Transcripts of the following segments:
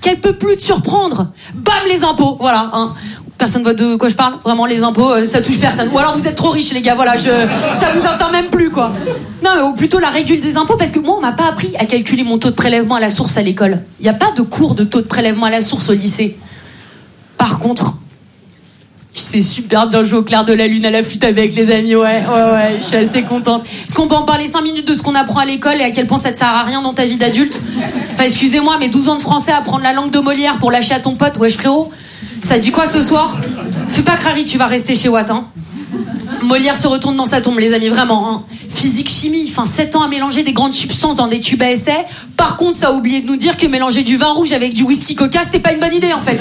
qu'elle peut plus te surprendre. Bam, les impôts, voilà. Hein. Personne voit de quoi je parle. Vraiment, les impôts, ça touche personne. Ou alors vous êtes trop riches, les gars. Voilà, ça vous atteint même plus, quoi. Non, mais ou plutôt la régule des impôts, parce que moi, on m'a pas appris à calculer mon taux de prélèvement à la source à l'école. Il y a pas de cours de taux de prélèvement à la source au lycée. Par contre, je sais super bien jouer au clair de la lune à la flûte avec les amis. Ouais, je suis assez contente. Est-ce qu'on peut en parler 5 minutes de ce qu'on apprend à l'école et à quel point ça te sert à rien dans ta vie d'adulte? Enfin, excusez-moi, mais 12 ans de français à apprendre la langue de Molière pour lâcher à ton pote, wesh frérot. Ça dit quoi ce soir? Fais pas crari, tu vas rester chez Watt, hein. Molière se retourne dans sa tombe, les amis, vraiment, hein. Physique, chimie, 7 ans à mélanger des grandes substances dans des tubes à essai. Par contre, ça a oublié de nous dire que mélanger du vin rouge avec du whisky coca, c'était pas une bonne idée, en fait.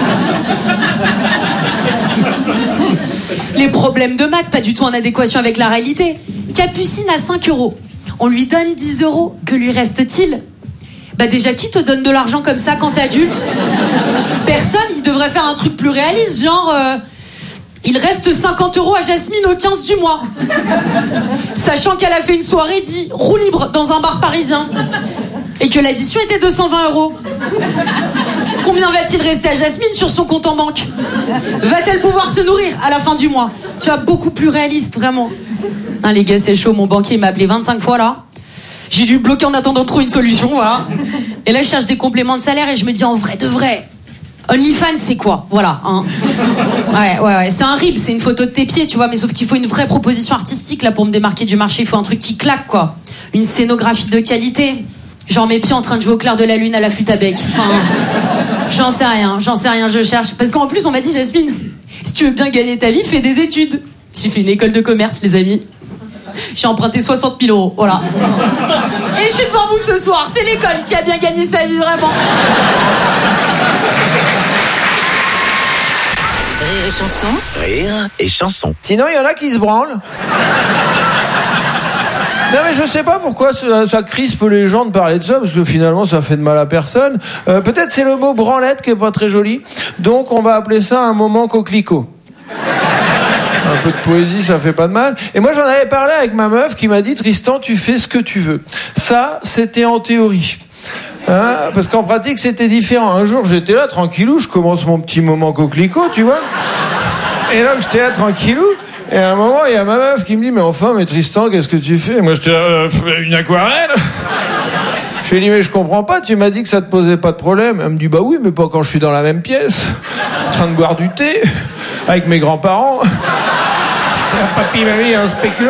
Les problèmes de maths, pas du tout en adéquation avec la réalité. Capucine à 5 €. On lui donne 10 €. Que lui reste-t-il? Bah déjà, qui te donne de l'argent comme ça quand t'es adulte? Personne. Il devrait faire un truc plus réaliste, genre... il reste 50 € à Jasmine au 15 du mois. Sachant qu'elle a fait une soirée dit roue libre dans un bar parisien. Et que l'addition était 220 €. Combien va-t-il rester à Jasmine sur son compte en banque? Va-t-elle pouvoir se nourrir à la fin du mois? Tu vois, beaucoup plus réaliste, vraiment. Hein, les gars, c'est chaud. Mon banquier m'a appelé 25 fois, là. J'ai dû le bloquer en attendant de trouver une solution, voilà. Et là, je cherche des compléments de salaire et je me dis, en vrai de vrai, OnlyFans, c'est quoi? Voilà, hein. Ouais. C'est un rib, c'est une photo de tes pieds, tu vois, mais sauf qu'il faut une vraie proposition artistique, là, pour me démarquer du marché. Il faut un truc qui claque, quoi. Une scénographie de qualité. Genre mes pieds en train de jouer au clair de la lune à la flûte à bec. Enfin, j'en sais rien, je cherche. Parce qu'en plus, on m'a dit, Jasmine, si tu veux bien gagner ta vie, fais des études. J'ai fait une école de commerce, les amis. J'ai emprunté 60 000 €, voilà. Et je suis devant vous ce soir, c'est l'école qui a bien gagné sa vie, vraiment. Rire et chanson. Rire et chanson. Sinon, il y en a qui se branlent. Non mais je sais pas pourquoi ça crispe les gens de parler de ça, parce que finalement ça fait de mal à personne. Peut-être c'est le mot branlette qui est pas très joli, donc on va appeler ça un moment coquelicot. Un peu de poésie, ça fait pas de mal. Et moi, j'en avais parlé avec ma meuf qui m'a dit, Tristan, tu fais ce que tu veux. Ça, c'était en théorie. Hein, parce qu'en pratique, c'était différent. Un jour, j'étais là, tranquillou, je commence mon petit moment coquelicot, tu vois. Et là, j'étais là, tranquillou. Et à un moment, il y a ma meuf qui me dit, mais Tristan, qu'est-ce que tu fais? Et moi, j'étais là, une aquarelle. Je lui ai dit, mais je comprends pas, tu m'as dit que ça te posait pas de problème. Elle me dit, bah oui, mais pas quand je suis dans la même pièce, en train de boire du thé, avec mes grands-parents. J'étais là, papy, mamie, un spéculoos.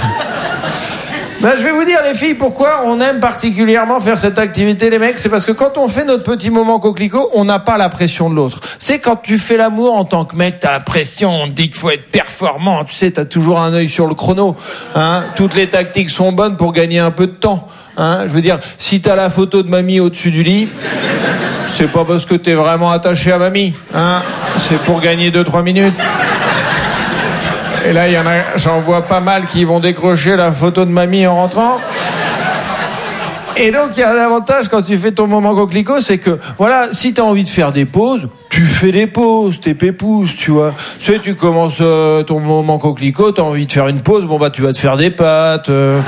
Ben, je vais vous dire, les filles, pourquoi on aime particulièrement faire cette activité, les mecs. C'est parce que quand on fait notre petit moment coquelicot, on n'a pas la pression de l'autre. C'est quand tu fais l'amour en tant que mec, t'as la pression, on te dit qu'il faut être performant. Tu sais, t'as toujours un œil sur le chrono. Hein. Toutes les tactiques sont bonnes pour gagner un peu de temps. Hein. Je veux dire, si t'as la photo de mamie au-dessus du lit, c'est pas parce que t'es vraiment attaché à mamie. Hein. C'est pour gagner 2-3 minutes. Et là, il y en a, j'en vois pas mal qui vont décrocher la photo de mamie en rentrant. Et donc, il y a un avantage quand tu fais ton moment coquelicot, c'est que, voilà, si t'as envie de faire des pauses, tu fais des pauses, t'es pépouze, tu vois. Tu sais, tu commences ton moment coquelicot, t'as envie de faire une pause, bon bah tu vas te faire des pâtes.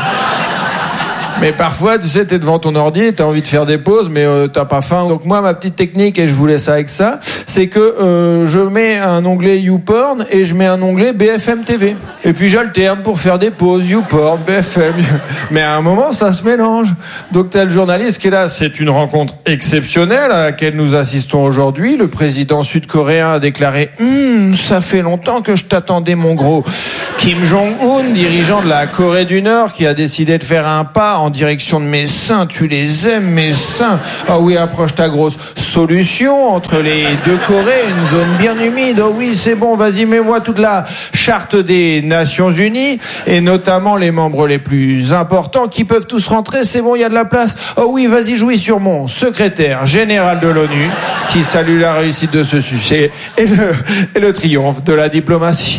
Mais parfois, tu sais, t'es devant ton ordi, t'as envie de faire des pauses, mais t'as pas faim. Donc moi, ma petite technique, et je vous laisse avec ça, c'est que je mets un onglet YouPorn et je mets un onglet BFM TV. Et puis j'alterne pour faire des pauses, YouPorn, BFM. Mais à un moment, ça se mélange. Donc t'as le journaliste qui est là. C'est une rencontre exceptionnelle à laquelle nous assistons aujourd'hui. Le président sud-coréen a déclaré « ça fait longtemps que je t'attendais, mon gros ». Kim Jong-un, dirigeant de la Corée du Nord, qui a décidé de faire un pas en direction de mes seins. Tu les aimes, mes seins? Ah oui, approche ta grosse. Solution entre les deux Corées, une zone bien humide. Oh oui, c'est bon, vas-y, mets-moi toute la charte des Nations Unies, et notamment les membres les plus importants qui peuvent tous rentrer. C'est bon, il y a de la place. Oh oui, vas-y, jouis sur mon secrétaire général de l'ONU, qui salue la réussite de ce succès et le triomphe de la diplomatie.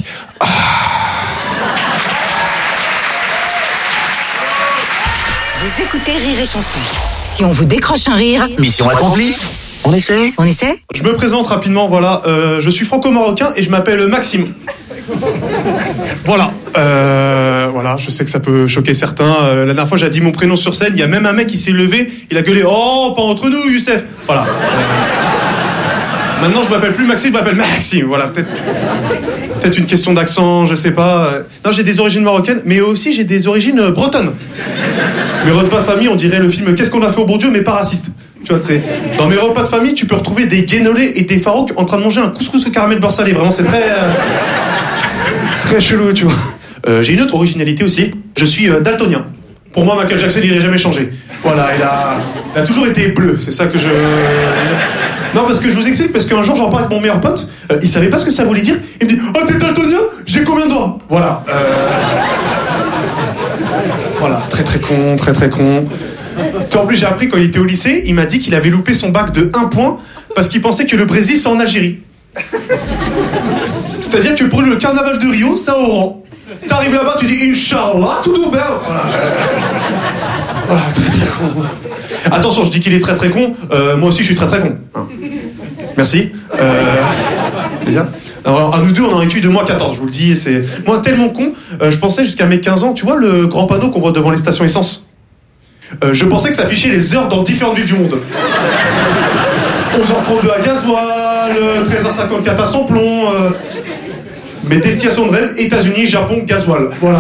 Vous écoutez Rire et Chanson. Si on vous décroche un rire... Mission accomplie. On essaie? Je me présente rapidement, voilà. Je suis franco-marocain et je m'appelle Maxime. Voilà. Voilà, je sais que ça peut choquer certains. La dernière fois, j'ai dit mon prénom sur scène. Il y a même un mec qui s'est levé. Il a gueulé « Oh, pas entre nous, Youssef !» Voilà. Maintenant, je m'appelle plus Maxime, je m'appelle Maxime. Voilà, peut-être une question d'accent, je sais pas. Non, j'ai des origines marocaines, mais aussi j'ai des origines bretonnes. Mes repas de famille, on dirait le film Qu'est-ce qu'on a fait au bon Dieu, mais pas raciste. Tu vois, dans mes repas de famille, tu peux retrouver des guénolés et des farouks en train de manger un couscous au caramel beurre salé. Vraiment, c'est très chelou, tu vois. J'ai une autre originalité aussi. Je suis daltonien. Pour moi, Michael Jackson, il n'a jamais changé. Voilà, il a toujours été bleu. C'est ça que je... Non, parce que je vous explique, parce qu'un jour, j'en parle avec mon meilleur pote. Il savait pas ce que ça voulait dire. Il me dit, oh, t'es daltonien? J'ai combien de doigts? Voilà. Voilà, très con. En plus, j'ai appris quand il était au lycée, il m'a dit qu'il avait loupé son bac de 1 point parce qu'il pensait que le Brésil, c'est en Algérie. C'est-à-dire que pour le carnaval de Rio, ça au rang. T'arrives là-bas, tu dis Inch'Allah, tout doux, voilà, très con. Attention, je dis qu'il est très con. Moi aussi, je suis très con. Merci. Alors, à nous deux, on en récupère de moi 14, je vous le dis. C'est moi tellement con. Je pensais jusqu'à mes 15 ans, tu vois le grand panneau qu'on voit devant les stations essence. Je pensais que ça affichait les heures dans différentes villes du monde. 11h32 à gasoil, 13h54 à Samplon. Mes destinations de rêve, États-Unis, Japon, gasoil. Voilà.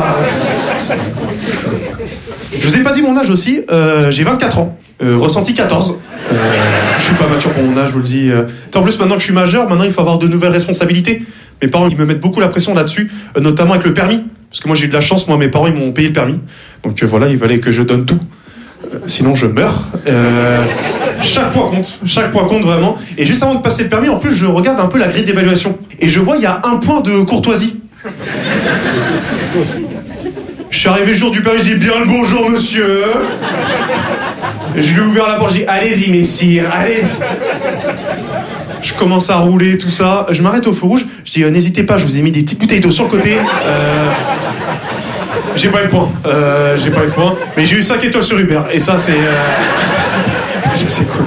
Je vous ai pas dit mon âge aussi, j'ai 24 ans, ressenti 14. Je suis pas mature pour mon âge, je vous le dis. En plus, maintenant que je suis majeur, maintenant il faut avoir de nouvelles responsabilités. Mes parents, ils me mettent beaucoup la pression là-dessus, notamment avec le permis. Parce que moi, j'ai eu de la chance, moi, mes parents, ils m'ont payé le permis. Donc voilà, il fallait que je donne tout. Sinon, je meurs. Chaque point compte vraiment. Et juste avant de passer le permis, en plus, je regarde un peu la grille d'évaluation. Et je vois, il y a 1 point de courtoisie. Je suis arrivé le jour du permis, je dis bien le bonjour, monsieur. Je lui ai ouvert la porte, je dis allez-y, messire, allez-y. Je commence à rouler, tout ça. Je m'arrête au feu rouge. Je dis n'hésitez pas, je vous ai mis des petites bouteilles d'eau sur le côté. J'ai pas eu le point. Mais j'ai eu 5 étoiles sur Uber. Et ça, c'est cool.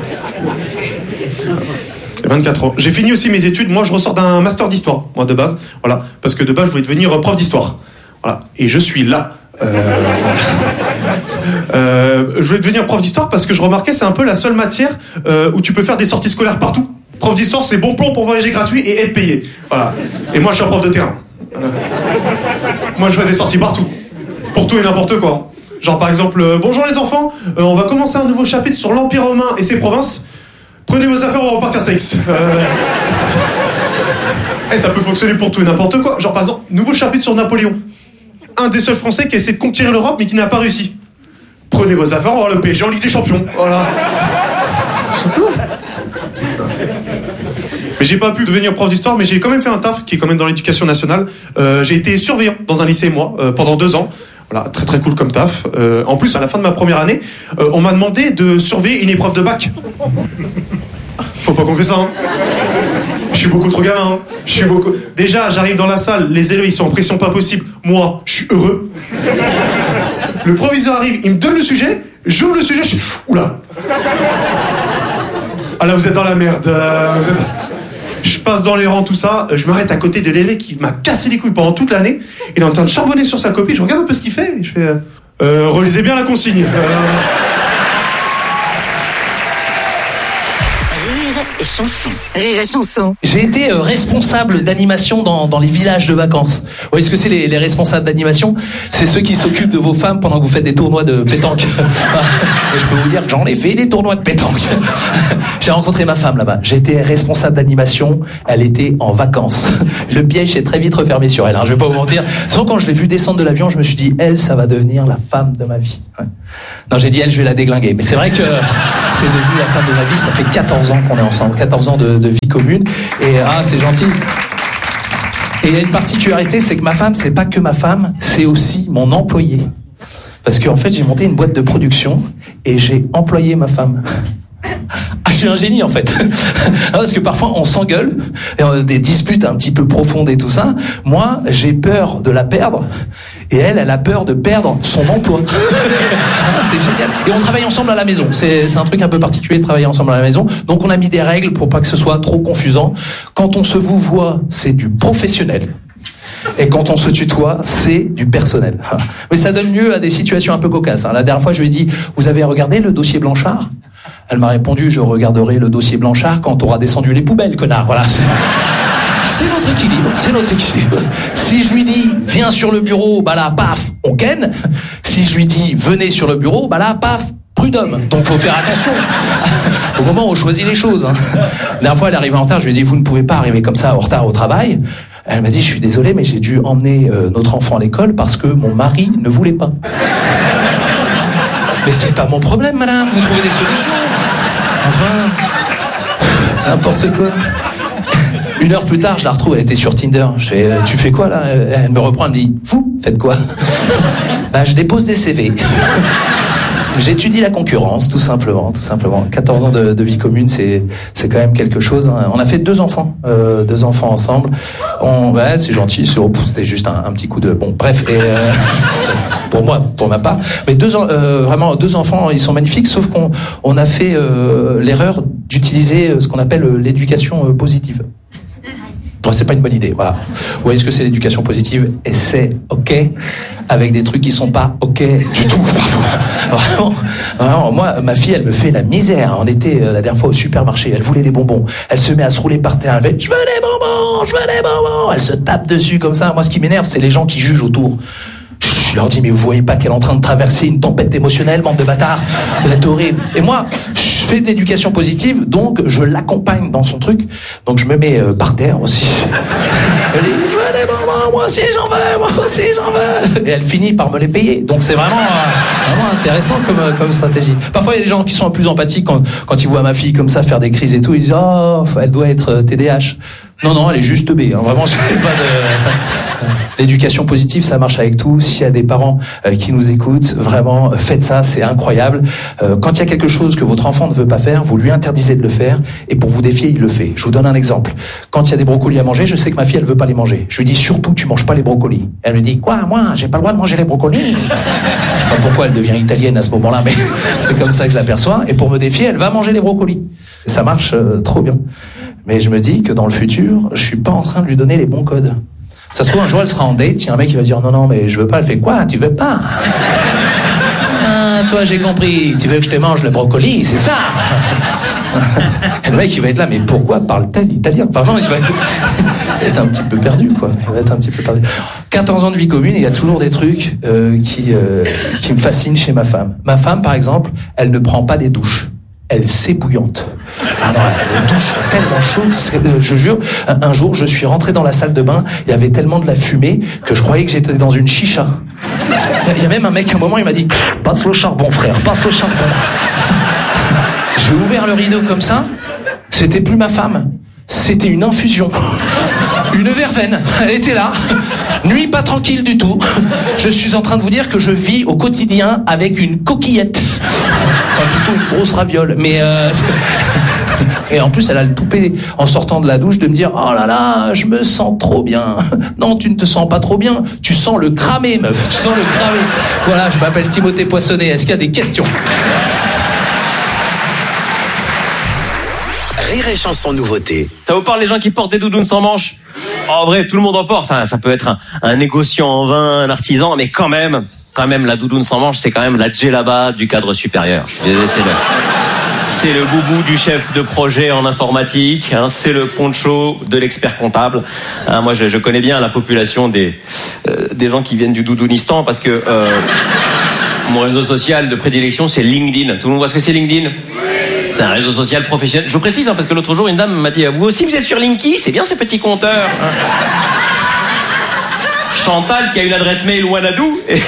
24 ans. J'ai fini aussi mes études. Moi, je ressors d'un master d'histoire, moi, de base. Voilà. Parce que de base, je voulais devenir prof d'histoire. Voilà. Et je suis là. Je voulais devenir prof d'histoire parce que je remarquais c'est un peu la seule matière où tu peux faire des sorties scolaires partout. Prof d'histoire, c'est bon plan pour voyager gratuit et être payé. Voilà. Et moi, je suis un prof de terrain. Moi, je fais des sorties partout. Pour tout et n'importe quoi. Genre, par exemple, bonjour les enfants, on va commencer un nouveau chapitre sur l'Empire romain et ses provinces. Prenez vos affaires, on va repartir sexe. Ça peut fonctionner pour tout et n'importe quoi. Genre, par exemple, nouveau chapitre sur Napoléon. Un des seuls Français qui essaie de conquérir l'Europe mais qui n'a pas réussi. Prenez vos affaires, on va le PSG en Ligue des Champions. Voilà. Tout simplement. Mais j'ai pas pu devenir prof d'histoire, mais j'ai quand même fait un taf qui est quand même dans l'éducation nationale. J'ai été surveillant dans un lycée, moi, pendant 2 ans. Voilà, très cool comme taf. En plus, à la fin de ma première année, on m'a demandé de surveiller une épreuve de bac. Faut pas qu'on fait ça, hein. Je suis beaucoup trop gamin, hein. Déjà, j'arrive dans la salle, les élèves, ils sont en pression pas possible. Moi, je suis heureux. Le proviseur arrive, il me donne le sujet, j'ouvre le sujet, je suis... Oula. Ah là, vous êtes dans la merde. Je passe dans les rangs, tout ça. Je m'arrête à côté de l'élève qui m'a cassé les couilles pendant toute l'année. Il est en train de charbonner sur sa copie. Je regarde un peu ce qu'il fait. Et je fais... relisez bien la consigne. Rire et chanson. J'ai été responsable d'animation dans les villages de vacances. Vous voyez ce que c'est les responsables d'animation? C'est ceux qui s'occupent de vos femmes pendant que vous faites des tournois de pétanque. Et je peux vous dire que j'en ai fait des tournois de pétanque. J'ai rencontré ma femme là-bas. J'étais responsable d'animation. Elle était en vacances. Le piège s'est très vite refermé sur elle. Je vais pas vous mentir. Sauf quand je l'ai vue descendre de l'avion, je me suis dit, elle, ça va devenir la femme de ma vie. Ouais. Non, j'ai dit, elle, je vais la déglinguer. Mais c'est vrai que c'est devenu la femme de ma vie. Ça fait 14 ans qu'on est ensemble. 14 ans de vie commune. Et c'est gentil. Et il y a une particularité, c'est que ma femme, c'est pas que ma femme, c'est aussi mon employé. Parce qu'en fait, j'ai monté une boîte de production et j'ai employé ma femme. Je suis un génie en fait. Parce que parfois on s'engueule, et on a des disputes un petit peu profondes et tout ça. Moi, j'ai peur de la perdre, et elle a peur de perdre son emploi. C'est génial. Et on travaille ensemble à la maison. C'est un truc un peu particulier de travailler ensemble à la maison. Donc on a mis des règles pour pas que ce soit trop confusant. Quand on se vouvoie, c'est du professionnel. Et quand on se tutoie, c'est du personnel. Mais ça donne lieu à des situations un peu cocasses. La dernière fois, je lui ai dit, vous avez regardé le dossier Blanchard ? Elle m'a répondu, je regarderai le dossier Blanchard quand t'auras descendu les poubelles, connard. Voilà. C'est notre équilibre, c'est notre équilibre. Si je lui dis, viens sur le bureau, bah là, paf, on ken. Si je lui dis, venez sur le bureau, bah là, paf, prud'homme. Donc faut faire attention au moment où on choisit les choses. La dernière fois, elle est arrivée en retard, je lui ai dit, vous ne pouvez pas arriver comme ça en retard au travail. Elle m'a dit, je suis désolée, mais j'ai dû emmener notre enfant à l'école parce que mon mari ne voulait pas. Mais c'est pas mon problème, madame, vous trouvez des solutions. Enfin, n'importe quoi. 1 heure plus tard, je la retrouve, elle était sur Tinder. Je fais, tu fais quoi là? Elle me reprend, elle me dit, vous faites quoi? Bah, je dépose des CV. J'étudie la concurrence, tout simplement. 14 ans de vie commune, c'est quand même quelque chose. On a fait 2 enfants ensemble. Ouais, c'est gentil, c'était juste un petit coup de... Bon, bref, et pour moi, pour ma part. Mais vraiment 2 enfants, ils sont magnifiques, sauf qu'on a fait l'erreur d'utiliser ce qu'on appelle l'éducation positive. Bon, c'est pas une bonne idée, voilà. Vous voyez ce que c'est l'éducation positive? Et c'est ok, avec des trucs qui sont pas ok du tout, parfois. Vraiment, moi, ma fille, elle me fait la misère. On était la dernière fois au supermarché, elle voulait des bonbons. Elle se met à se rouler par terre, elle fait, je veux des bonbons. Elle se tape dessus comme ça. Moi, ce qui m'énerve, c'est les gens qui jugent autour. Je leur dis, mais vous voyez pas qu'elle est en train de traverser une tempête émotionnelle, bande de bâtards? Vous êtes horribles. Et moi, je fais de l'éducation positive, donc je l'accompagne dans son truc. Donc je me mets par terre aussi. Elle dit, je veux des bonbons, moi aussi j'en veux. Et elle finit par me les payer. Donc c'est vraiment intéressant comme stratégie. Parfois il y a des gens qui sont plus empathiques quand ils voient ma fille comme ça faire des crises et tout. Ils disent, oh, elle doit être TDAH. Non, elle est juste B. Vraiment, c'est pas de... L'éducation positive, ça marche avec tout. S'il y a des parents qui nous écoutent, vraiment, faites ça, c'est incroyable. Quand il y a quelque chose que votre enfant ne veut pas faire, vous lui interdisez de le faire, et pour vous défier, il le fait. Je vous donne un exemple. Quand il y a des brocolis à manger, je sais que ma fille, elle veut pas les manger. Je lui dis, surtout, tu manges pas les brocolis. Elle me dit, quoi, moi, j'ai pas le droit de manger les brocolis? Je sais pas pourquoi elle devient italienne à ce moment-là, mais c'est comme ça que je l'aperçois. Et pour me défier, elle va manger les brocolis. Et ça marche trop bien. Mais je me dis que dans le futur, je suis pas en train de lui donner les bons codes. Ça se trouve, un jour, elle sera en date, il y a un mec qui va dire, non, mais je veux pas. Elle fait, quoi, tu veux pas? Ah, toi, j'ai compris, tu veux que je te mange le brocoli, c'est ça? Et le mec, il va être là, mais pourquoi parle-t-elle italien? Enfin, non, il va être un petit peu perdu, quoi. 14 ans de vie commune, et il y a toujours des trucs qui me fascinent chez ma femme. Ma femme, par exemple, elle ne prend pas des douches. Elle s'ébouillante. Alors, les douches sont tellement chaudes, je jure. Un jour, je suis rentré dans la salle de bain, il y avait tellement de la fumée que je croyais que j'étais dans une chicha. Il y a même un mec, à un moment, il m'a dit, passe le charbon, frère, passe le charbon. J'ai ouvert le rideau comme ça, c'était plus ma femme, c'était une infusion. Une verveine, elle était là, nuit pas tranquille du tout. Je suis en train de vous dire que je vis au quotidien avec une coquillette. Enfin, plutôt une grosse raviole, mais... Et en plus, elle a le toupet en sortant de la douche de me dire, oh là là, je me sens trop bien. Non, tu ne te sens pas trop bien, tu sens le cramé, meuf, tu sens le cramé. Voilà, je m'appelle Timothée Poissonnet, est-ce qu'il y a des questions? Rire et chanson nouveauté. Ça vous parle les gens qui portent des doudounes sans manches? En vrai, tout le monde en porte. Hein. Ça peut être un négociant en vin, un artisan, mais quand même, la doudoune sans manches, c'est quand même la djellaba du cadre supérieur. Je suis désolé, c'est le boubou du chef de projet en informatique. Hein, c'est le poncho de l'expert comptable. Hein, moi, je connais bien la population des gens qui viennent du doudounistan parce que mon réseau social de prédilection, c'est LinkedIn. Tout le monde voit ce que c'est LinkedIn? C'est un réseau social professionnel. Je vous précise, hein, parce que l'autre jour, une dame m'a dit, vous aussi, vous êtes sur Linky? C'est bien ces petits compteurs. Hein. Chantal, qui a une adresse mail Wanadoo. Et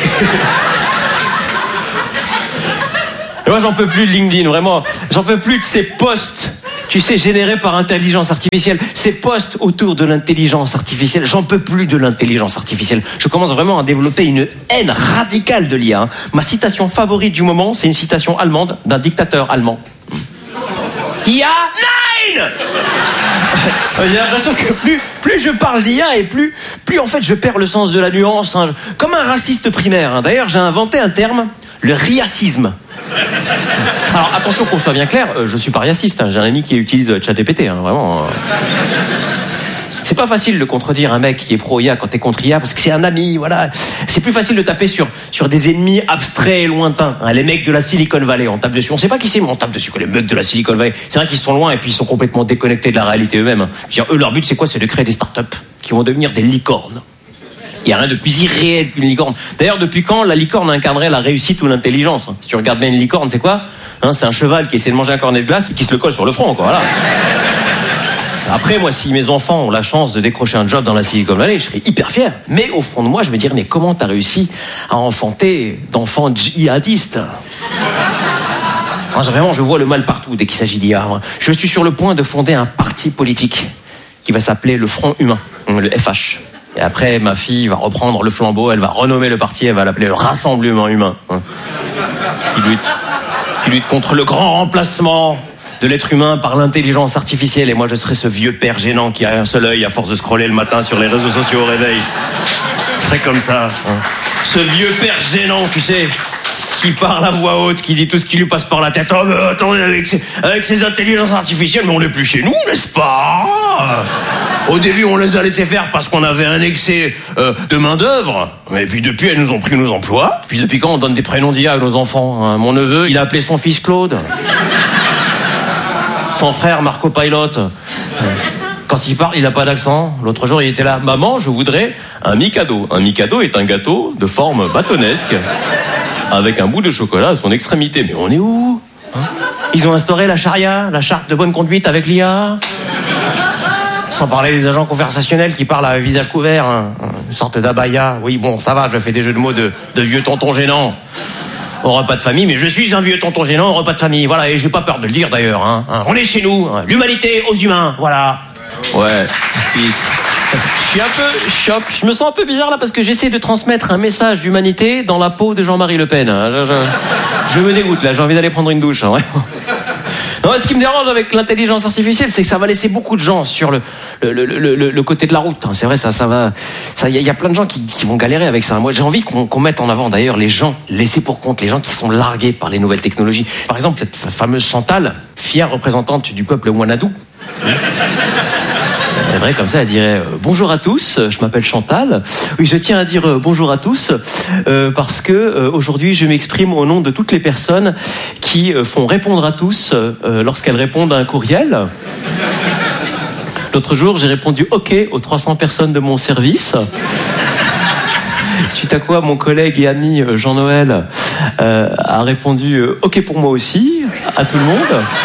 moi, j'en peux plus de LinkedIn, vraiment. J'en peux plus de ces posts, tu sais, générés par intelligence artificielle. Ces posts autour de l'intelligence artificielle. J'en peux plus de l'intelligence artificielle. Je commence vraiment à développer une haine radicale de l'IA. Hein. Ma citation favorite du moment, c'est une citation allemande d'un dictateur allemand. IA 9. J'ai l'impression que plus je parle d'IA et plus en fait je perds le sens de la nuance, hein. Comme un raciste primaire. Hein. D'ailleurs, j'ai inventé un terme, le riacisme. Alors attention qu'on soit bien clair, je suis pas riaciste. Hein. J'ai un ami qui utilise ChatGPT, hein, vraiment. C'est pas facile de contredire un mec qui est pro-IA quand t'es contre IA, parce que c'est un ami, voilà. C'est plus facile de taper sur des ennemis abstraits et lointains. Hein, les mecs de la Silicon Valley, on tape dessus. On sait pas qui c'est, mais on tape dessus. Les mecs de la Silicon Valley, c'est vrai qu'ils sont loin et puis ils sont complètement déconnectés de la réalité eux-mêmes. Je veux dire, eux, leur but, c'est quoi? C'est de créer des startups qui vont devenir des licornes. Il n'y a rien de plus irréel qu'une licorne. D'ailleurs, depuis quand la licorne incarnerait la réussite ou l'intelligence? Si tu regardes bien une licorne, c'est quoi? C'est un cheval qui essaie de manger un cornet de glace et qui se le colle sur le front, quoi. Voilà. Après, moi, si mes enfants ont la chance de décrocher un job dans la Silicon Valley, je serais hyper fier. Mais au fond de moi, je me dirais, mais comment t'as réussi à enfanter d'enfants djihadistes? Vraiment, je vois le mal partout dès qu'il s'agit d'IA. Je suis sur le point de fonder un parti politique qui va s'appeler le Front Humain, le FH. Et après, ma fille va reprendre le flambeau, elle va renommer le parti, elle va l'appeler le Rassemblement Humain. Qui lutte contre le grand remplacement de l'être humain par l'intelligence artificielle. Et moi, je serai ce vieux père gênant qui a un seul œil à force de scroller le matin sur les réseaux sociaux au réveil. Je serai comme ça. Ce vieux père gênant, tu sais, qui parle à voix haute, qui dit tout ce qui lui passe par la tête. Oh, mais attendez, avec ces intelligences artificielles, mais on n'est plus chez nous, n'est-ce pas? Au début, on les a laissés faire parce qu'on avait un excès de main-d'œuvre. Et puis depuis, elles nous ont pris nos emplois. Puis depuis quand on donne des prénoms d'IA à nos enfants? Mon neveu, il a appelé son fils Claude. Son frère, Marco Pilot. Quand il parle, il n'a pas d'accent. L'autre jour, il était là. Maman, je voudrais un Mikado. Un Mikado est un gâteau de forme bâtonnesque avec un bout de chocolat à son extrémité. Mais on est où? Ils ont instauré la charia, la charte de bonne conduite avec l'IA. Sans parler des agents conversationnels qui parlent à visage couvert, une sorte d'abaya. Oui, bon, ça va, je fais des jeux de mots de vieux tonton gênant au repas de famille, mais je suis un vieux tonton gênant au repas de famille. Voilà, et j'ai pas peur de le dire d'ailleurs. On est chez nous, l'humanité aux humains, voilà. Ouais, peace. Je me sens un peu bizarre là parce que j'essaie de transmettre un message d'humanité dans la peau de Jean-Marie Le Pen. Je me dégoûte là, j'ai envie d'aller prendre une douche. Vraiment. Non, ce qui me dérange avec l'intelligence artificielle, c'est que ça va laisser beaucoup de gens sur le côté de la route. C'est vrai, ça va. Il y a plein de gens qui vont galérer avec ça. Moi, j'ai envie qu'on mette en avant d'ailleurs les gens laissés pour compte, les gens qui sont largués par les nouvelles technologies. Par exemple, cette fameuse Chantal, fière représentante du peuple Wanadou. C'est vrai, comme ça, elle dirait bonjour à tous, je m'appelle Chantal. Oui, je tiens à dire bonjour à tous parce que aujourd'hui, je m'exprime au nom de toutes les personnes qui font répondre à tous lorsqu'elles répondent à un courriel. L'autre jour, j'ai répondu OK aux 300 personnes de mon service. Suite à quoi, mon collègue et ami Jean-Noël a répondu OK pour moi aussi, à tout le monde.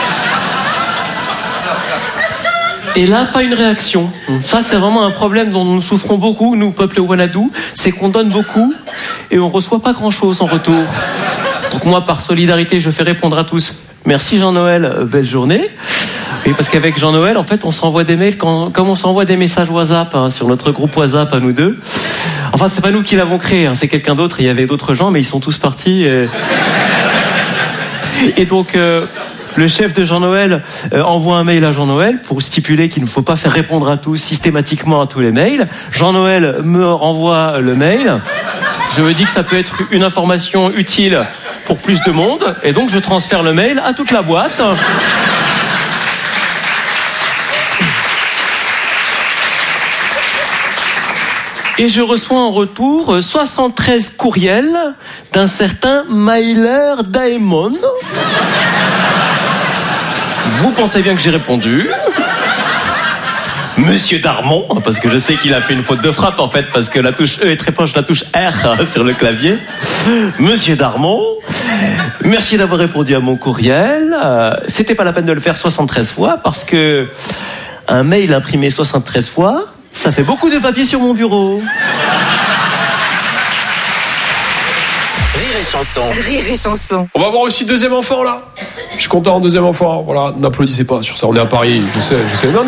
Et là, pas une réaction. Ça, c'est vraiment un problème dont nous souffrons beaucoup, nous, peuple Wanadou. C'est qu'on donne beaucoup et on reçoit pas grand-chose en retour. Donc moi, par solidarité, je fais répondre à tous. Merci Jean-Noël, belle journée. Et parce qu'avec Jean-Noël, en fait, on s'envoie des mails comme on s'envoie des messages WhatsApp sur notre groupe WhatsApp à nous deux. Enfin, c'est pas nous qui l'avons créé, c'est quelqu'un d'autre. Il y avait d'autres gens, mais ils sont tous partis. Et donc... le chef de Jean-Noël envoie un mail à Jean-Noël pour stipuler qu'il ne faut pas faire répondre à tous systématiquement à tous les mails. Jean-Noël me renvoie le mail. Je me dis que ça peut être une information utile pour plus de monde. Et donc je transfère le mail à toute la boîte. Et je reçois en retour 73 courriels d'un certain Myler Daemon. Vous pensez bien que j'ai répondu. Monsieur Darmon, parce que je sais qu'il a fait une faute de frappe en fait, parce que la touche E est très proche de la touche R sur le clavier. Monsieur Darmon, merci d'avoir répondu à mon courriel. C'était pas la peine de le faire 73 fois, parce que un mail imprimé 73 fois, ça fait beaucoup de papier sur mon bureau. Rire et chanson. Rire et chanson. On va avoir aussi deuxième enfant là. Je suis content, deuxième enfant. Voilà, n'applaudissez pas sur ça. On est à Paris, je sais. Non.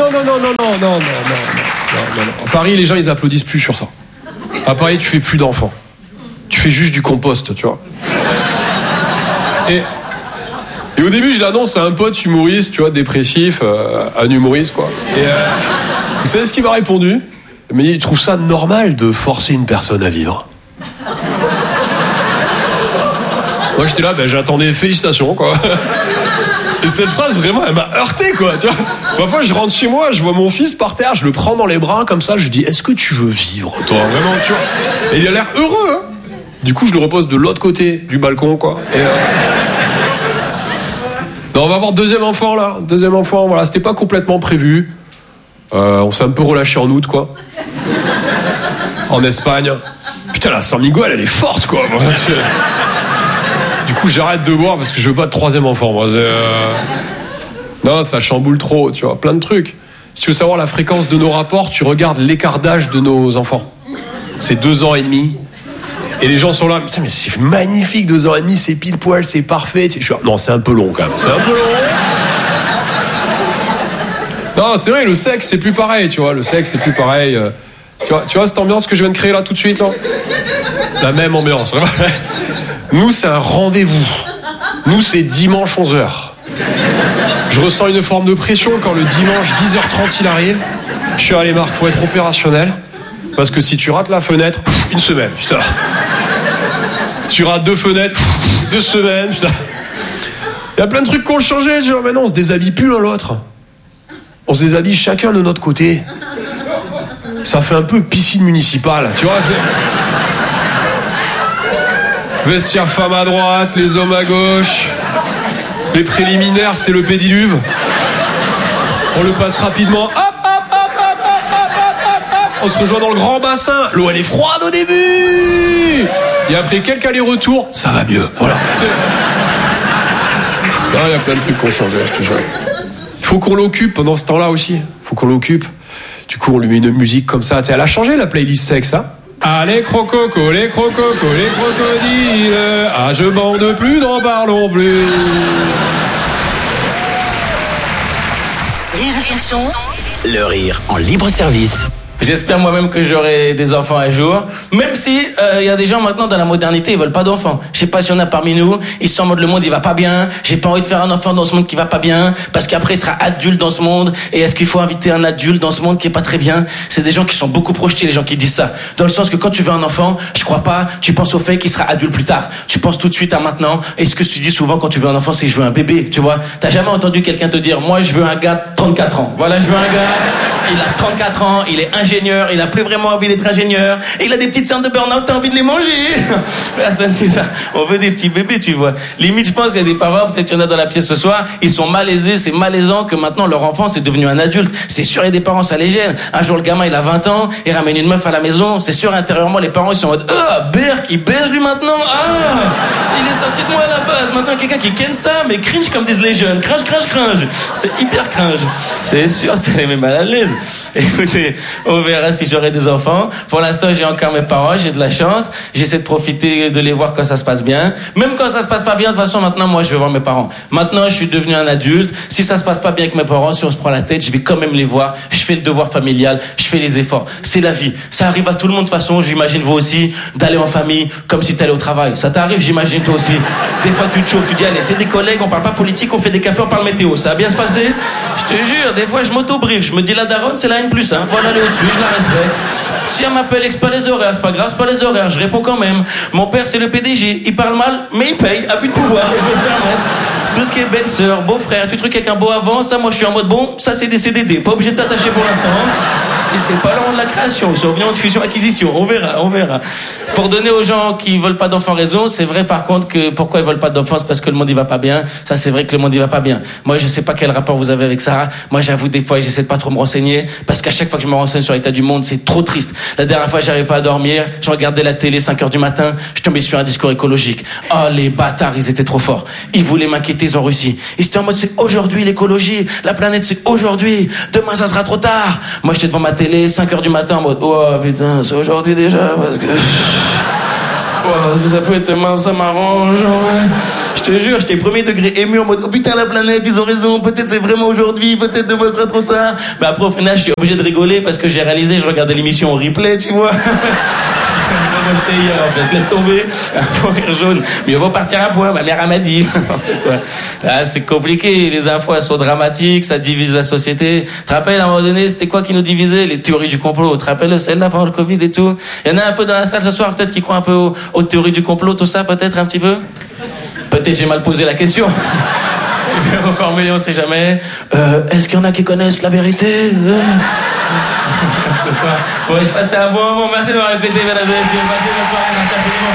À Paris, les gens ils applaudissent plus sur ça. À Paris, tu fais plus d'enfants. Tu fais juste du compost, tu vois. Et au début, je l'annonce à un pote humoriste, tu vois, dépressif, un humoriste quoi. Et vous savez ce qu'il m'a répondu? Mais il trouve ça normal de forcer une personne à vivre. Moi j'étais là, j'attendais félicitations quoi. Et cette phrase, vraiment, elle m'a heurté, quoi, tu vois. Parfois, je rentre chez moi, je vois mon fils par terre, je le prends dans les bras, comme ça, je lui dis, est-ce que tu veux vivre, toi, vraiment, tu vois. Et il a l'air heureux, hein. Du coup, je le repose de l'autre côté du balcon, quoi. Et non, on va avoir deuxième enfant, là. Deuxième enfant, voilà, c'était pas complètement prévu. On s'est un peu relâché en août, quoi. En Espagne. Putain, la San Miguel, elle est forte, quoi. Du coup, j'arrête de boire parce que je veux pas de troisième enfant, moi. Non, ça chamboule trop, tu vois, plein de trucs. Si tu veux savoir la fréquence de nos rapports, tu regardes l'écart d'âge de nos enfants. C'est 2 ans et demi. Et les gens sont là, putain, mais c'est magnifique, 2 ans et demi, c'est pile poil, c'est parfait. Non, c'est un peu long, quand même. C'est un peu long. Non, c'est vrai, le sexe, c'est plus pareil, tu vois. Le sexe, c'est plus pareil. Tu vois cette ambiance que je viens de créer là tout de suite, là ? La même ambiance, vraiment. Nous, c'est un rendez-vous. Nous, c'est dimanche 11h. Je ressens une forme de pression quand le dimanche 10h30 il arrive. Je suis allé, Marc, faut être opérationnel. Parce que si tu rates la fenêtre, une semaine, putain. Tu rates 2 fenêtres, 2 semaines, putain. Il y a plein de trucs qui ont changé, tu vois. Maintenant, on se déshabille plus l'un l'autre. On se déshabille chacun de notre côté. Ça fait un peu piscine municipale, tu vois. Vestiaire femme à droite, les hommes à gauche. Les préliminaires, c'est le pédiluve. On le passe rapidement. Hop, hop, hop, hop, hop, hop, hop, hop. On se rejoint dans le grand bassin. L'eau, elle est froide au début. Et après quelques allers-retours, ça va mieux. Voilà. Il y a plein de trucs qui ont changé, je te jure. Il faut qu'on l'occupe pendant ce temps-là aussi. Il faut qu'on l'occupe. Du coup, on lui met une musique comme ça. Elle a changé la playlist sexe, hein. Ah, les crococos, les crococos, les crocodiles. Ah, je bande plus, n'en parlons plus. Rire et chanson. Le rire en libre service. J'espère moi-même que j'aurai des enfants un jour. Même si y a des gens maintenant dans la modernité, ils veulent pas d'enfants. Je sais pas si on a parmi nous, ils sont en mode le monde il va pas bien. J'ai pas envie de faire un enfant dans ce monde qui va pas bien parce qu'après il sera adulte dans ce monde. Et est-ce qu'il faut inviter un adulte dans ce monde qui est pas très bien? C'est des gens qui sont beaucoup projetés, les gens qui disent ça. Dans le sens que quand tu veux un enfant, je crois pas, tu penses au fait qu'il sera adulte plus tard. Tu penses tout de suite à maintenant. Et ce que tu dis souvent quand tu veux un enfant, c'est je veux un bébé, tu vois. T'as jamais entendu quelqu'un te dire moi je veux un gars de 34 ans. Voilà, je veux un gars, il a 34 ans, il est ingénieur, il a plus vraiment envie d'être ingénieur, et il a des petites cernes de burn-out, t'as envie de les manger. Personne dit ça. On veut des petits bébés, tu vois. Limite, je pense qu'il y a des parents, peut-être qu'il y en a dans la pièce ce soir, ils sont malaisés, c'est malaisant que maintenant leur enfant c'est devenu un adulte. C'est sûr, il y a des parents, ça les gêne. Un jour, le gamin, il a 20 ans, il ramène une meuf à la maison, c'est sûr, intérieurement, les parents, ils sont en mode, Berk, il baise lui maintenant, il est sorti de moi à la base. Maintenant, quelqu'un qui ken ça, mais cringe comme disent les jeunes. Cringe. C'est hyper cringe. C'est sûr, ça les met mal à l'aise. Écoutez, on verra si j'aurai des enfants. Pour l'instant, j'ai encore mes parents, j'ai de la chance. J'essaie de profiter de les voir quand ça se passe bien. Même quand ça se passe pas bien, de toute façon, maintenant, moi, je vais voir mes parents. Maintenant, je suis devenu un adulte. Si ça se passe pas bien avec mes parents, si on se prend la tête, je vais quand même les voir. Je fais le devoir familial, je fais les efforts. C'est la vie. Ça arrive à tout le monde de toute façon. J'imagine vous aussi, d'aller en famille, comme si t'allais au travail. Ça t'arrive, j'imagine toi aussi. Des fois, tu te chauffes, tu dis, allez, c'est des collègues, on parle pas politique, on fait des cafés, on parle météo. Ça va bien se passer? Je te jure, des fois, je m'auto-brief. Je me dis, la daronne, c'est la N+, hein. Voilà, elle est au-dessus, je la respecte. Si elle m'appelle, c'est pas les horaires, c'est pas grave, c'est pas les horaires, je réponds quand même. Mon père, c'est le PDG, il parle mal, mais il paye, abus de pouvoir, il peut se permettre. Tout ce qui est belle-sœur, beau-frère, tout truc avec un beau avant, ça, moi, je suis en mode bon, ça, c'est des CDD, pas obligé de s'attacher pour l'instant. Et c'était pas loin de la création, ils sont venus en fusion-acquisition, on verra. Pour donner aux gens qui veulent pas d'enfants raison, c'est vrai par contre que pourquoi ils veulent pas d'enfants, c'est parce que le monde il va pas bien. Ça, c'est vrai que le monde il va pas bien. Moi, je sais pas quel rapport vous avez avec ça. Moi, j'avoue, des fois, j'essaie de pas trop me renseigner, parce qu'à chaque fois que je me renseigne sur l'état du monde, c'est trop triste. La dernière fois, j'arrivais pas à dormir, je regardais la télé 5h du matin, je tombais sur un discours écologique. Oh, les bâtards, ils étaient trop forts. Ils voulaient m'inquiéter, ils ont réussi. Ils étaient en mode, c'est aujourd'hui l'écologie, la planète, c'est aujourd'hui, demain, ça sera trop tard. Moi, j'étais devant ma télé, 5h du matin, en mode, oh putain, c'est aujourd'hui déjà, parce que... Oh, ça peut être demain, ça m'arrange. Ouais. Je te jure, j'étais premier degré ému en mode, oh putain, la planète, ils ont raison, peut-être c'est vraiment aujourd'hui, peut-être demain sera trop tard. Mais après, au final, je suis obligé de rigoler parce que j'ai réalisé, je regardais l'émission en replay, tu vois. C'était hier en fait, laisse tomber, un point rire jaune. Mais on va partir un point, ma mère m'a dit. Ah, c'est compliqué, les infos elles sont dramatiques, ça divise la société. Tu te rappelles à un moment donné, c'était quoi qui nous divisait? Les théories du complot. Tu te rappelles celle-là pendant le Covid et tout? Il y en a un peu dans la salle ce soir, peut-être qui croient un peu aux théories du complot, tout ça, peut-être un petit peu? Peut-être j'ai mal posé la question. Vous formulez, on sait jamais. Est-ce qu'il y en a qui connaissent la vérité? C'est ça. Ouais, je passe un bon moment. Merci de m'avoir répété, mesdames et messieurs. Passez bonne soirée. Merci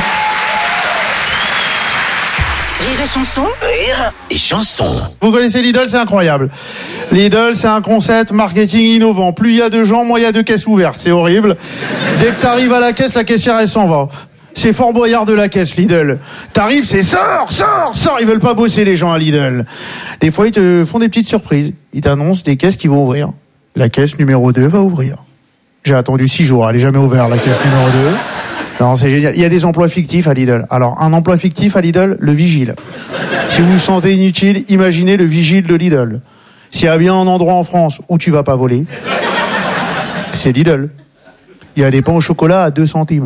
infiniment. Rire et chanson. Rire et chanson. Vous connaissez Lidl, c'est incroyable. Lidl, c'est un concept marketing innovant. Plus il y a de gens, moins il y a de caisses ouvertes. C'est horrible. Dès que t'arrives à la caisse, la caissière, elle s'en va. C'est Fort Boyard de la caisse, Lidl. T'arrives, c'est sors. Ils veulent pas bosser, les gens, à Lidl. Des fois, ils te font des petites surprises. Ils t'annoncent des caisses qui vont ouvrir. La caisse numéro 2 va ouvrir. J'ai attendu 6 jours. Elle est jamais ouverte, la caisse numéro 2. Non, c'est génial. Il y a des emplois fictifs à Lidl. Alors, un emploi fictif à Lidl, le vigile. Si vous vous sentez inutile, imaginez le vigile de Lidl. S'il y a bien un endroit en France où tu vas pas voler, c'est Lidl. Il y a des pains au chocolat à 2 centimes.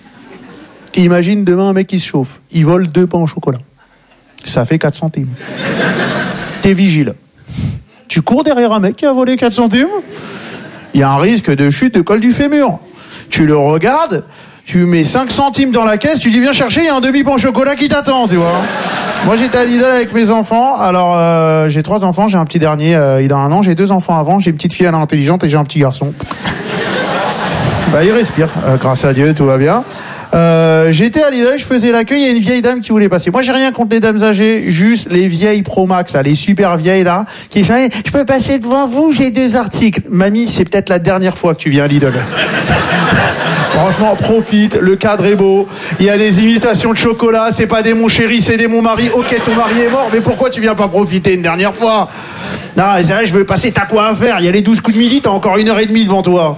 Imagine demain un mec qui se chauffe. Il vole 2 pains au chocolat. Ça fait 4 centimes. T'es vigile. Tu cours derrière un mec qui a volé 4 centimes. Il y a un risque de chute de col du fémur. Tu le regardes, tu mets 5 centimes dans la caisse, tu dis viens chercher, il y a un demi-pain au chocolat qui t'attend, tu vois. Moi j'étais à Lidl avec mes enfants. Alors j'ai 3 enfants, j'ai un petit dernier, il a 1 an, j'ai 2 enfants avant, j'ai une petite fille, elle est intelligente et j'ai un petit garçon. Bah il respire, grâce à Dieu, tout va bien. J'étais à Lidl, je faisais l'accueil, il y a une vieille dame qui voulait passer. Moi, j'ai rien contre les dames âgées, juste les vieilles Pro Max, là, les super vieilles, là, qui disaient, je peux passer devant vous, j'ai 2 articles. Mamie, c'est peut-être la dernière fois que tu viens à Lidl. Franchement, profite, le cadre est beau, il y a des imitations de chocolat, c'est pas des mon chéri, c'est des mon mari. Ok, ton mari est mort, mais pourquoi tu viens pas profiter une dernière fois? Non, c'est vrai, je veux passer, t'as quoi à faire? Il y a les 12 coups de midi, t'as encore 1h30 devant toi.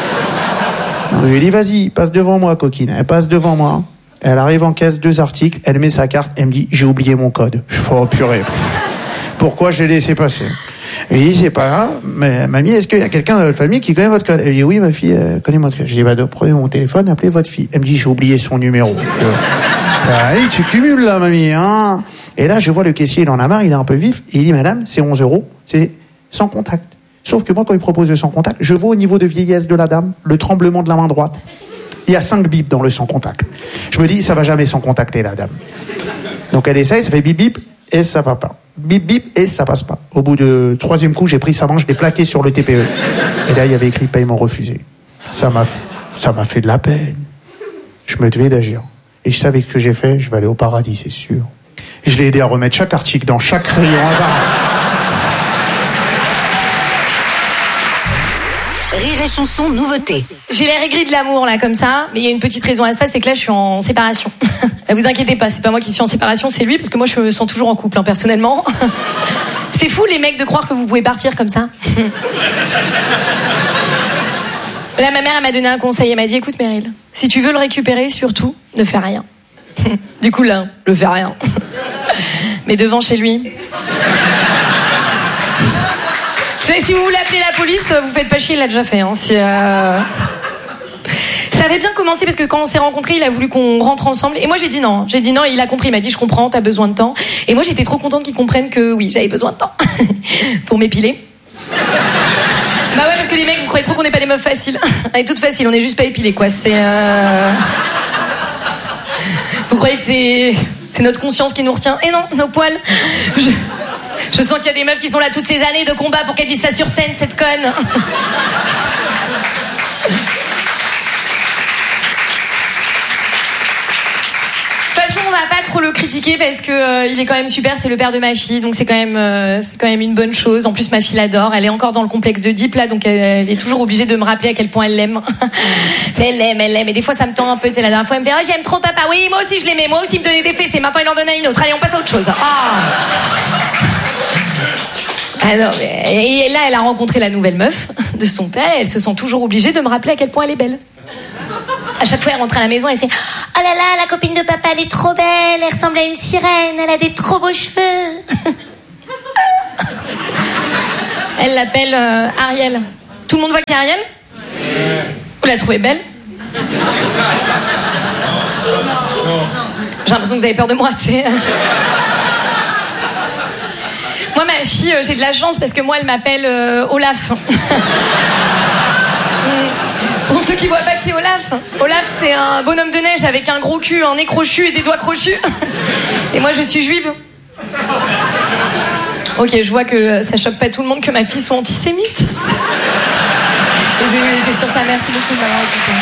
Je lui ai dit, vas-y, passe devant moi, coquine. Elle passe devant moi. Elle arrive en caisse, 2 articles. Elle met sa carte. Elle me dit, j'ai oublié mon code. Je fais, oh purée. Pourquoi je l'ai laissé passer? Je lui dis, c'est pas grave. Mais mamie, est-ce qu'il y a quelqu'un dans votre famille qui connaît votre code? Elle dit, oui, ma fille connaît votre code. Je dis, bah, prenez mon téléphone, appelez votre fille. Elle me dit, j'ai oublié son numéro. Allez, tu cumules là, mamie, hein. Et là, je vois le caissier, il en a marre, il est un peu vif. Et il dit, madame, c'est 11 €. C'est sans contact. Sauf que moi, quand il propose le sans contact, je vois au niveau de vieillesse de la dame, le tremblement de la main droite. Il y a 5 bips dans le sans contact. Je me dis, ça va jamais sans contacter la dame. Donc elle essaye, ça fait bip bip, et ça va pas. Bip bip, et ça passe pas. Au bout du 3e coup, j'ai pris sa main, je l'ai plaqué sur le TPE. Et là, il y avait écrit paiement refusé. Ça m'a fait de la peine. Je me devais d'agir. Et je savais ce que j'ai fait, je vais aller au paradis, c'est sûr. Et je l'ai aidé à remettre chaque article dans chaque rayon. Rire et chanson nouveauté. J'ai l'air aigri de l'amour là comme ça, mais il y a une petite raison à ça, c'est que là je suis en séparation. Vous inquiétez pas, c'est pas moi qui suis en séparation, c'est lui, parce que moi je me sens toujours en couple, hein, personnellement. C'est fou les mecs de croire que vous pouvez partir comme ça. Là ma mère elle m'a donné un conseil, elle m'a dit écoute Meryl, si tu veux le récupérer surtout, ne fais rien. Du coup là, je fais rien. Mais devant chez lui. Si vous voulez appeler la police, vous faites pas chier, il l'a déjà fait. Hein. Ça avait bien commencé parce que quand on s'est rencontrés, il a voulu qu'on rentre ensemble. Et moi j'ai dit non, il a compris, il m'a dit je comprends, t'as besoin de temps. Et moi j'étais trop contente qu'il comprenne que oui, j'avais besoin de temps pour m'épiler. Bah ouais, parce que les mecs, vous croyez trop qu'on n'est pas des meufs faciles. On est toutes faciles, on est juste pas épilées quoi. Vous croyez que c'est notre conscience qui nous retient? Et non, nos poils. Je sens qu'il y a des meufs qui sont là toutes ces années de combat pour qu'elles disent ça sur scène, cette conne. De toute façon, on va pas trop le critiquer parce que il est quand même super, c'est le père de ma fille, donc c'est quand même une bonne chose. En plus, ma fille l'adore, elle est encore dans le complexe de Deep là, donc elle est toujours obligée de me rappeler à quel point elle l'aime. Elle l'aime, et des fois ça me tend un peu. Tu sais, la dernière fois, elle me fait oh, j'aime trop papa. Oui, moi aussi je l'aimais, moi aussi il me donnait des fessées. Maintenant il en donne à une autre. Allez, on passe à autre chose. Ah non, mais... Et là, elle a rencontré la nouvelle meuf de son père et elle se sent toujours obligée de me rappeler à quel point elle est belle. À chaque fois, elle rentre à la maison, elle fait oh là là, la copine de papa, elle est trop belle, elle ressemble à une sirène, elle a des trop beaux cheveux. Elle l'appelle Ariel. Tout le monde voit qu'il y a Ariel? Vous la trouvez belle? J'ai l'impression que vous avez peur de moi, c'est... Moi, ma fille, j'ai de la chance parce que moi, elle m'appelle Olaf. Pour ceux qui voient pas qui est Olaf, Olaf, c'est un bonhomme de neige avec un gros cul, un nez crochu et des doigts crochus. Et moi, je suis juive. Ok, je vois que ça choque pas tout le monde que ma fille soit antisémite. Et c'est sur ça, merci beaucoup de m'avoir écouté.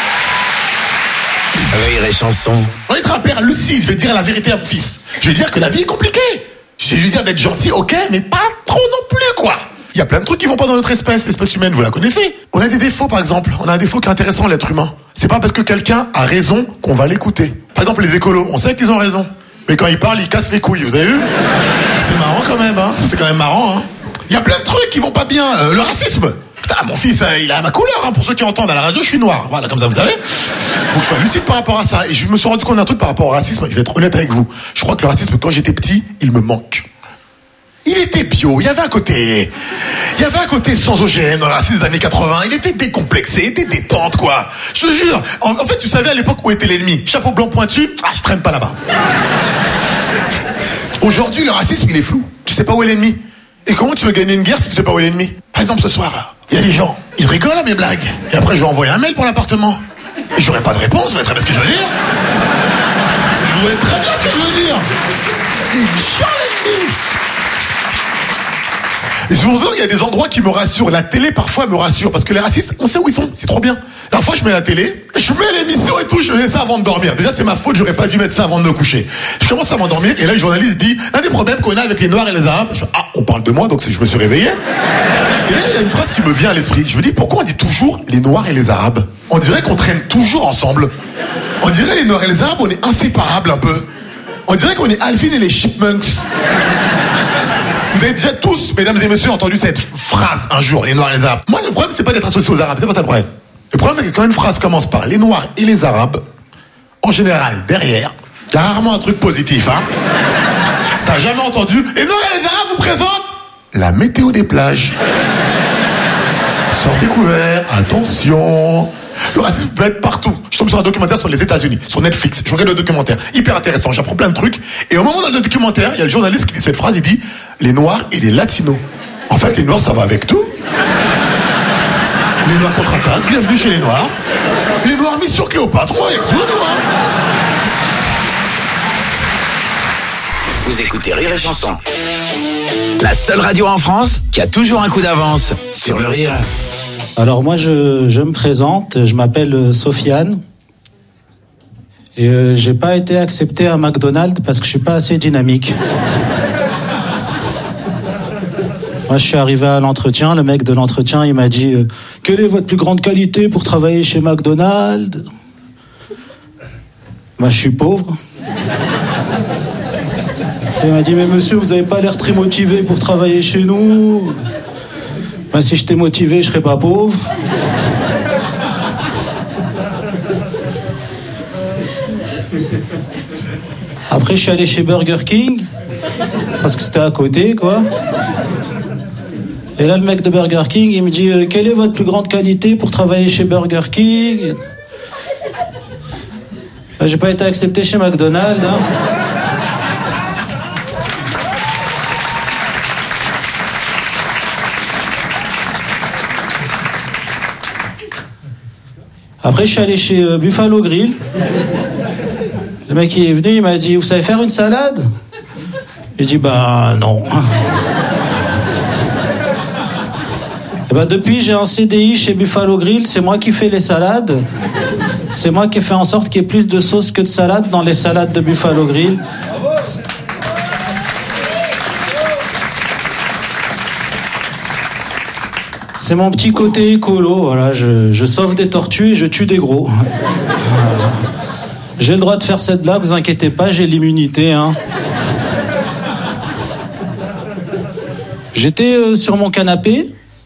Rire et chanson. On est un père lucide, je vais dire la vérité à mon fils. Je vais dire que la vie est compliquée. Je vais lui dire d'être gentil, ok, mais pas trop non plus, quoi. Il y a plein de trucs qui vont pas dans notre espèce, l'espèce humaine, vous la connaissez. On a des défauts, par exemple. On a un défaut qui est intéressant, l'être humain. C'est pas parce que quelqu'un a raison qu'on va l'écouter. Par exemple, les écolos, on sait qu'ils ont raison. Mais quand ils parlent, ils cassent les couilles, vous avez vu? C'est marrant quand même, hein. C'est quand même marrant, hein. Il y a plein de trucs qui vont pas bien. Le racisme. Putain, mon fils, il a ma couleur, hein. Pour ceux qui entendent à la radio, je suis noir. Voilà, comme ça, vous savez. Faut que je sois lucide par rapport à ça. Et je me suis rendu compte d'un truc par rapport au racisme. Je vais être honnête avec vous. Je crois que le racisme, quand j'étais petit, il me manque. Il était bio, il y avait un côté sans OGM dans le racisme des années 80, il était décomplexé, il était détente, quoi. Je te jure. En fait, tu savais à l'époque où était l'ennemi. Chapeau blanc pointu, je traîne pas là-bas. Aujourd'hui, le racisme, il est flou. Tu sais pas où est l'ennemi. Et comment tu veux gagner une guerre si tu sais pas où est l'ennemi? Par exemple, ce soir, là, il y a des gens, ils rigolent à mes blagues. Et après, je vais envoyer un mail pour l'appartement. Et j'aurai pas de réponse, vous voyez très bien ce que je veux dire. Vous voyez très bien ce que je veux dire. Il me chiant l'ennemi. Et c'est pour ça qu'il y a des endroits qui me rassurent. La télé, parfois, me rassure. Parce que les racistes, on sait où ils sont. C'est trop bien. La fois, je mets la télé, je mets l'émission et tout, je mets ça avant de dormir. Déjà, c'est ma faute, j'aurais pas dû mettre ça avant de me coucher. Je commence à m'endormir, et là, le journaliste dit, l'un des problèmes qu'on a avec les Noirs et les Arabes. Je fais, on parle de moi, donc je me suis réveillé. Et là, il y a une phrase qui me vient à l'esprit. Je me dis, pourquoi on dit toujours les Noirs et les Arabes? On dirait qu'on traîne toujours ensemble. On dirait les Noirs et les Arabes, on est inséparables un peu. On dirait qu'on est Alvin et les Chipmunks. Vous avez déjà tous, mesdames et messieurs, entendu cette phrase un jour, les Noirs et les Arabes. Moi, le problème, c'est pas d'être associé aux Arabes, c'est pas ça le problème. Le problème, c'est que quand une phrase commence par les Noirs et les Arabes, en général, derrière, il y a rarement un truc positif, hein. T'as jamais entendu, les Noirs et les Arabes vous présentent la météo des plages. Sortez couverts, attention. Le racisme peut être partout. Je tombe sur un documentaire sur les États-Unis, sur Netflix. Je regarde le documentaire, hyper intéressant. J'apprends plein de trucs. Et au moment dans le documentaire, il y a le journaliste qui dit cette phrase. Il dit les Noirs et les Latinos. En fait, les Noirs, ça va avec tout. Les Noirs contre-attaquent. Bienvenue chez les Noirs. Les Noirs mis sur Cléopâtre. On va avec tout, nous, hein. Vous écoutez Rire et Chanson. La seule radio en France qui a toujours un coup d'avance sur le rire. Alors moi, je me présente, je m'appelle Sofiane. Et j'ai pas été accepté à McDonald's parce que je suis pas assez dynamique. Moi, je suis arrivé à l'entretien, le mec de l'entretien, il m'a dit « Quelle est votre plus grande qualité pour travailler chez McDonald's ?» Moi, je suis pauvre. Et il m'a dit « Mais monsieur, vous avez pas l'air très motivé pour travailler chez nous. » Ben, si j'étais motivé, je serais pas pauvre. Après, je suis allé chez Burger King, parce que c'était à côté, quoi. Et là, le mec de Burger King, il me dit « Quelle est votre plus grande qualité pour travailler chez Burger King ?» Ben, j'ai pas été accepté chez McDonald's, hein. Après, je suis allé chez Buffalo Grill. Le mec, il est venu, il m'a dit « Vous savez faire une salade ?» J'ai dit « Ben, non. » Et ben, depuis, j'ai un CDI chez Buffalo Grill. C'est moi qui fais les salades. C'est moi qui ai fait en sorte qu'il y ait plus de sauce que de salade dans les salades de Buffalo Grill. C'est mon petit côté écolo, voilà, je sauve des tortues et je tue des gros. J'ai le droit de faire cette blague, vous inquiétez pas, j'ai l'immunité, hein. J'étais sur mon canapé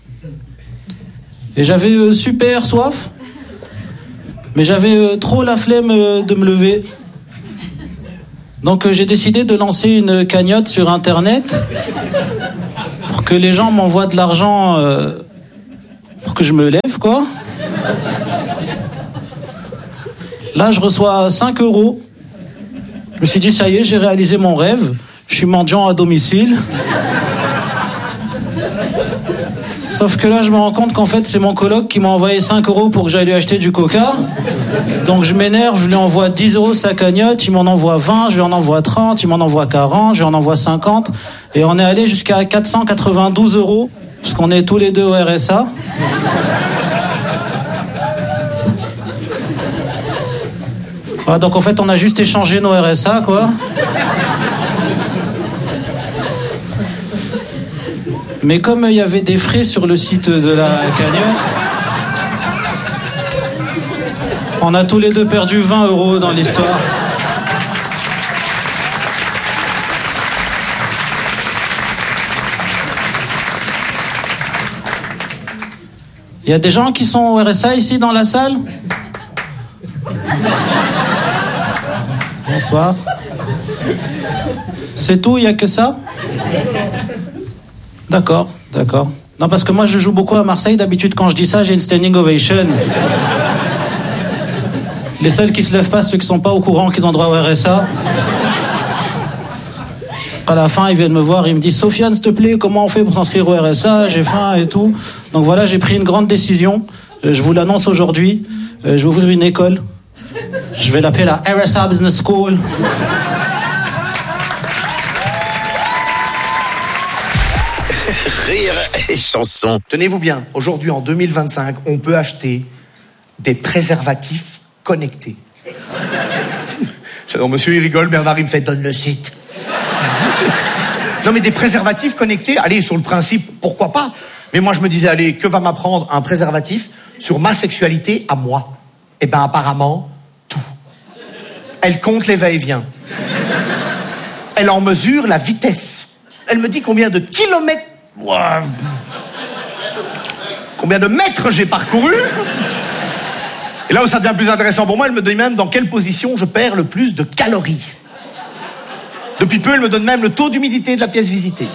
et j'avais super soif, mais j'avais trop la flemme de me lever. Donc j'ai décidé de lancer une cagnotte sur Internet pour que les gens m'envoient de l'argent pour que je me lève, quoi. Là, je reçois 5 €. Je me suis dit, ça y est, j'ai réalisé mon rêve. Je suis mendiant à domicile. Sauf que là, je me rends compte qu'en fait, c'est mon coloc qui m'a envoyé 5 € pour que j'aille lui acheter du coca. Donc je m'énerve, je lui envoie 10 € sa cagnotte, il m'en envoie 20, je lui en envoie 30, il m'en envoie 40, je lui en envoie 50. Et on est allé jusqu'à 492 €, parce qu'on est tous les deux au RSA. Ouais, donc en fait, on a juste échangé nos RSA, quoi. Mais comme il y avait des frais sur le site de la cagnotte, on a tous les deux perdu 20 € dans l'histoire. Il y a des gens qui sont au RSA ici dans la salle ? Bonsoir. C'est tout, il n'y a que ça ? D'accord. Non, parce que moi, je joue beaucoup à Marseille. D'habitude, quand je dis ça, j'ai une standing ovation. Les seuls qui se lèvent pas, ceux qui sont pas au courant qu'ils ont droit au RSA. À la fin, ils viennent me voir, ils me disent « Sofiane, s'il te plaît, comment on fait pour s'inscrire au RSA ? J'ai faim et tout. » Donc voilà, j'ai pris une grande décision. Je vous l'annonce aujourd'hui. Je vais ouvrir une école. Je vais l'appeler la RSA Business School. Rire et chanson. Tenez-vous bien, aujourd'hui en 2025, on peut acheter des préservatifs connectés. J'adore, monsieur il rigole, Bernard il me fait donne le site. Non mais des préservatifs connectés, allez, sur le principe, pourquoi pas ? Mais moi je me disais, allez, que va m'apprendre un préservatif sur ma sexualité à moi ? Eh ben apparemment, tout. Elle compte les va-et-vient. Elle en mesure la vitesse. Elle me dit combien de kilomètres... Combien de mètres j'ai parcouru. Et là où ça devient plus intéressant pour moi, elle me donne même dans quelle position je perds le plus de calories. Depuis peu, elle me donne même le taux d'humidité de la pièce visitée.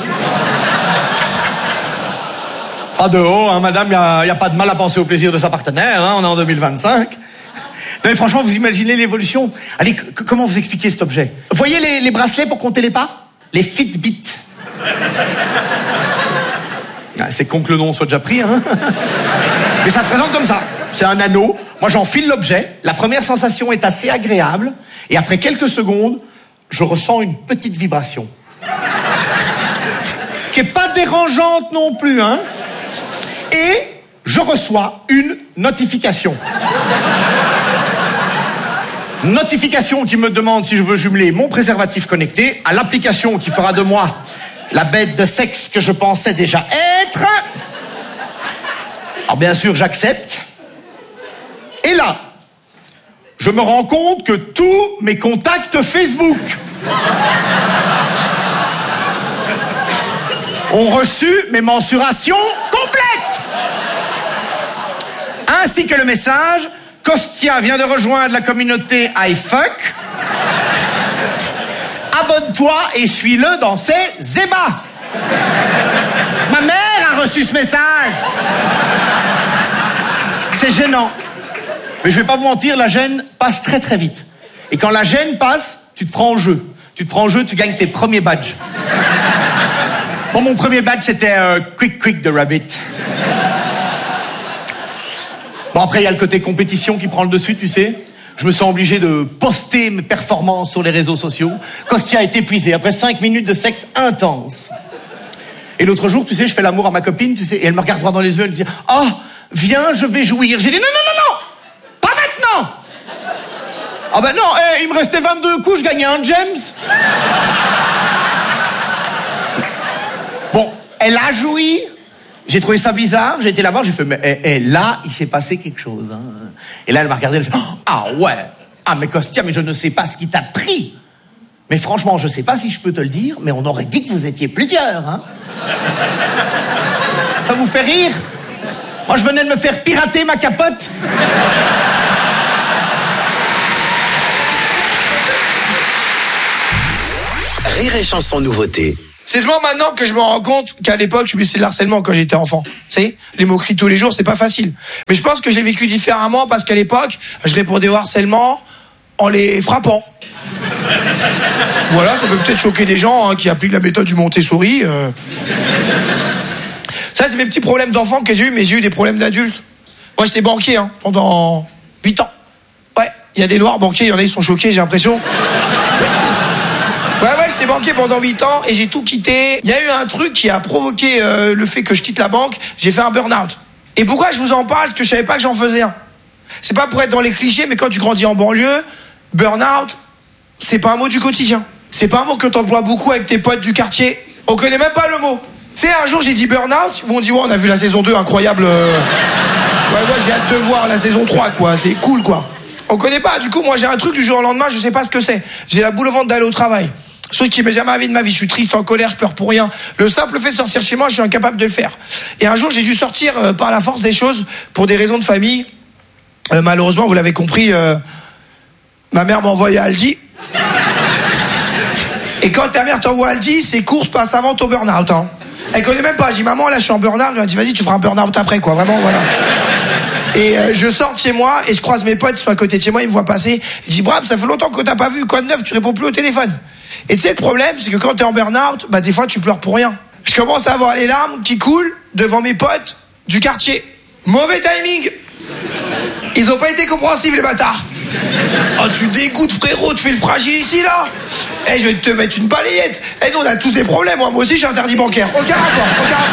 Pas de haut, hein, madame, il n'y a pas de mal à penser au plaisir de sa partenaire, hein, on est en 2025. Non, mais franchement, vous imaginez l'évolution. Allez, comment vous expliquez cet objet ? Vous voyez les bracelets pour compter les pas ? Les Fitbit. C'est con que le nom soit déjà pris, hein. Mais ça se présente comme ça. C'est un anneau. Moi, j'enfile l'objet. La première sensation est assez agréable. Et après quelques secondes, je ressens une petite vibration. Qui est pas dérangeante non plus, hein. Et je reçois une notification. Notification qui me demande si je veux jumeler mon préservatif connecté à l'application qui fera de moi la bête de sexe que je pensais déjà être. Alors bien sûr, j'accepte. Et là, je me rends compte que tous mes contacts Facebook ont reçu mes mensurations complètes. Ainsi que le message « Costia vient de rejoindre la communauté iFuck. Abonne-toi et suis-le dans ses ébats. » Ma mère a reçu ce message. C'est gênant. Mais je vais pas vous mentir, la gêne passe très très vite. Et quand la gêne passe, tu te prends au jeu. Tu te prends au jeu, tu gagnes tes premiers badges. Bon, mon premier badge, c'était Quick the Rabbit. Bon, après, il y a le côté compétition qui prend le dessus, tu sais. Je me sens obligé de poster mes performances sur les réseaux sociaux. Costia est épuisée après 5 minutes de sexe intense. Et l'autre jour, tu sais, je fais l'amour à ma copine, tu sais, et elle me regarde droit dans les yeux, elle me dit « Oh, viens, je vais jouir. » J'ai dit « Non, pas maintenant !» Ah ben non, il me restait 22 coups, je gagnais un James. Bon, elle a joui. J'ai trouvé ça bizarre, j'ai été la voir, j'ai fait, mais là, il s'est passé quelque chose. Hein. Et là, elle m'a regardé, elle fait, ah ouais, ah mais Costia, mais je ne sais pas ce qui t'a pris. Mais franchement, je sais pas si je peux te le dire, mais on aurait dit que vous étiez plusieurs. Hein. Ça vous fait rire ? Moi, je venais de me faire pirater ma capote. Rire et chanson nouveauté. C'est seulement maintenant que je me rends compte qu'à l'époque, je subissais le harcèlement quand j'étais enfant. Vous savez, les moqueries tous les jours, c'est pas facile. Mais je pense que j'ai vécu différemment parce qu'à l'époque, je répondais au harcèlement en les frappant. Voilà, ça peut peut-être choquer des gens qui appliquent la méthode du Montessori. Ça, c'est mes petits problèmes d'enfant que j'ai eu, mais j'ai eu des problèmes d'adulte. Moi, j'étais banquier pendant 8 ans. Ouais, il y a des noirs banquiers, il y en a, ils sont choqués, j'ai l'impression. Ouais, j'étais banquier pendant 8 ans et j'ai tout quitté. Il y a eu un truc qui a provoqué le fait que je quitte la banque. J'ai fait un burn-out. Et pourquoi je vous en parle? Parce que je savais pas que j'en faisais un. C'est pas pour être dans les clichés, mais quand tu grandis en banlieue, burn-out, c'est pas un mot du quotidien. C'est pas un mot que t'emploies beaucoup avec tes potes du quartier. On connaît même pas le mot. Tu sais, un jour j'ai dit burn-out, ils m'ont dit ouais, on a vu la saison 2, incroyable. Ouais, moi j'ai hâte de voir la saison 3, quoi. C'est cool, quoi. On connaît pas. Du coup, moi j'ai un truc du jour au lendemain, je sais pas ce que c'est. J'ai la boule au ventre d'aller au travail. Chose qui m'est jamais arrivé de ma vie. Je suis triste, en colère, je pleure pour rien. Le simple fait de sortir chez moi, je suis incapable de le faire. Et un jour, j'ai dû sortir par la force des choses pour des raisons de famille. Malheureusement, vous l'avez compris, ma mère m'a envoyé à Aldi. Et quand ta mère t'envoie à Aldi, ses courses passent avant ton burn-out. Hein. Elle connaît même pas. Je dis maman, là je suis en burn-out. Elle m'a dit vas-y, tu feras un burn-out après, quoi. Vraiment, voilà. Et je sors de chez moi et je croise mes potes qui sont à côté de chez moi, ils me voient passer. Je dis Bram, ça fait longtemps que t'as pas vu, quoi de neuf, tu réponds plus au téléphone. Et tu sais, le problème, c'est que quand t'es en burn-out, bah des fois tu pleures pour rien. Je commence à avoir les larmes qui coulent devant mes potes du quartier. Mauvais timing. Ils ont pas été compréhensifs, les bâtards. Oh, tu dégoûtes, frérot, tu fais le fragile ici, là. Eh, je vais te mettre une balayette. Eh, nous, on a tous des problèmes, moi aussi, je suis interdit bancaire. Aucun rapport.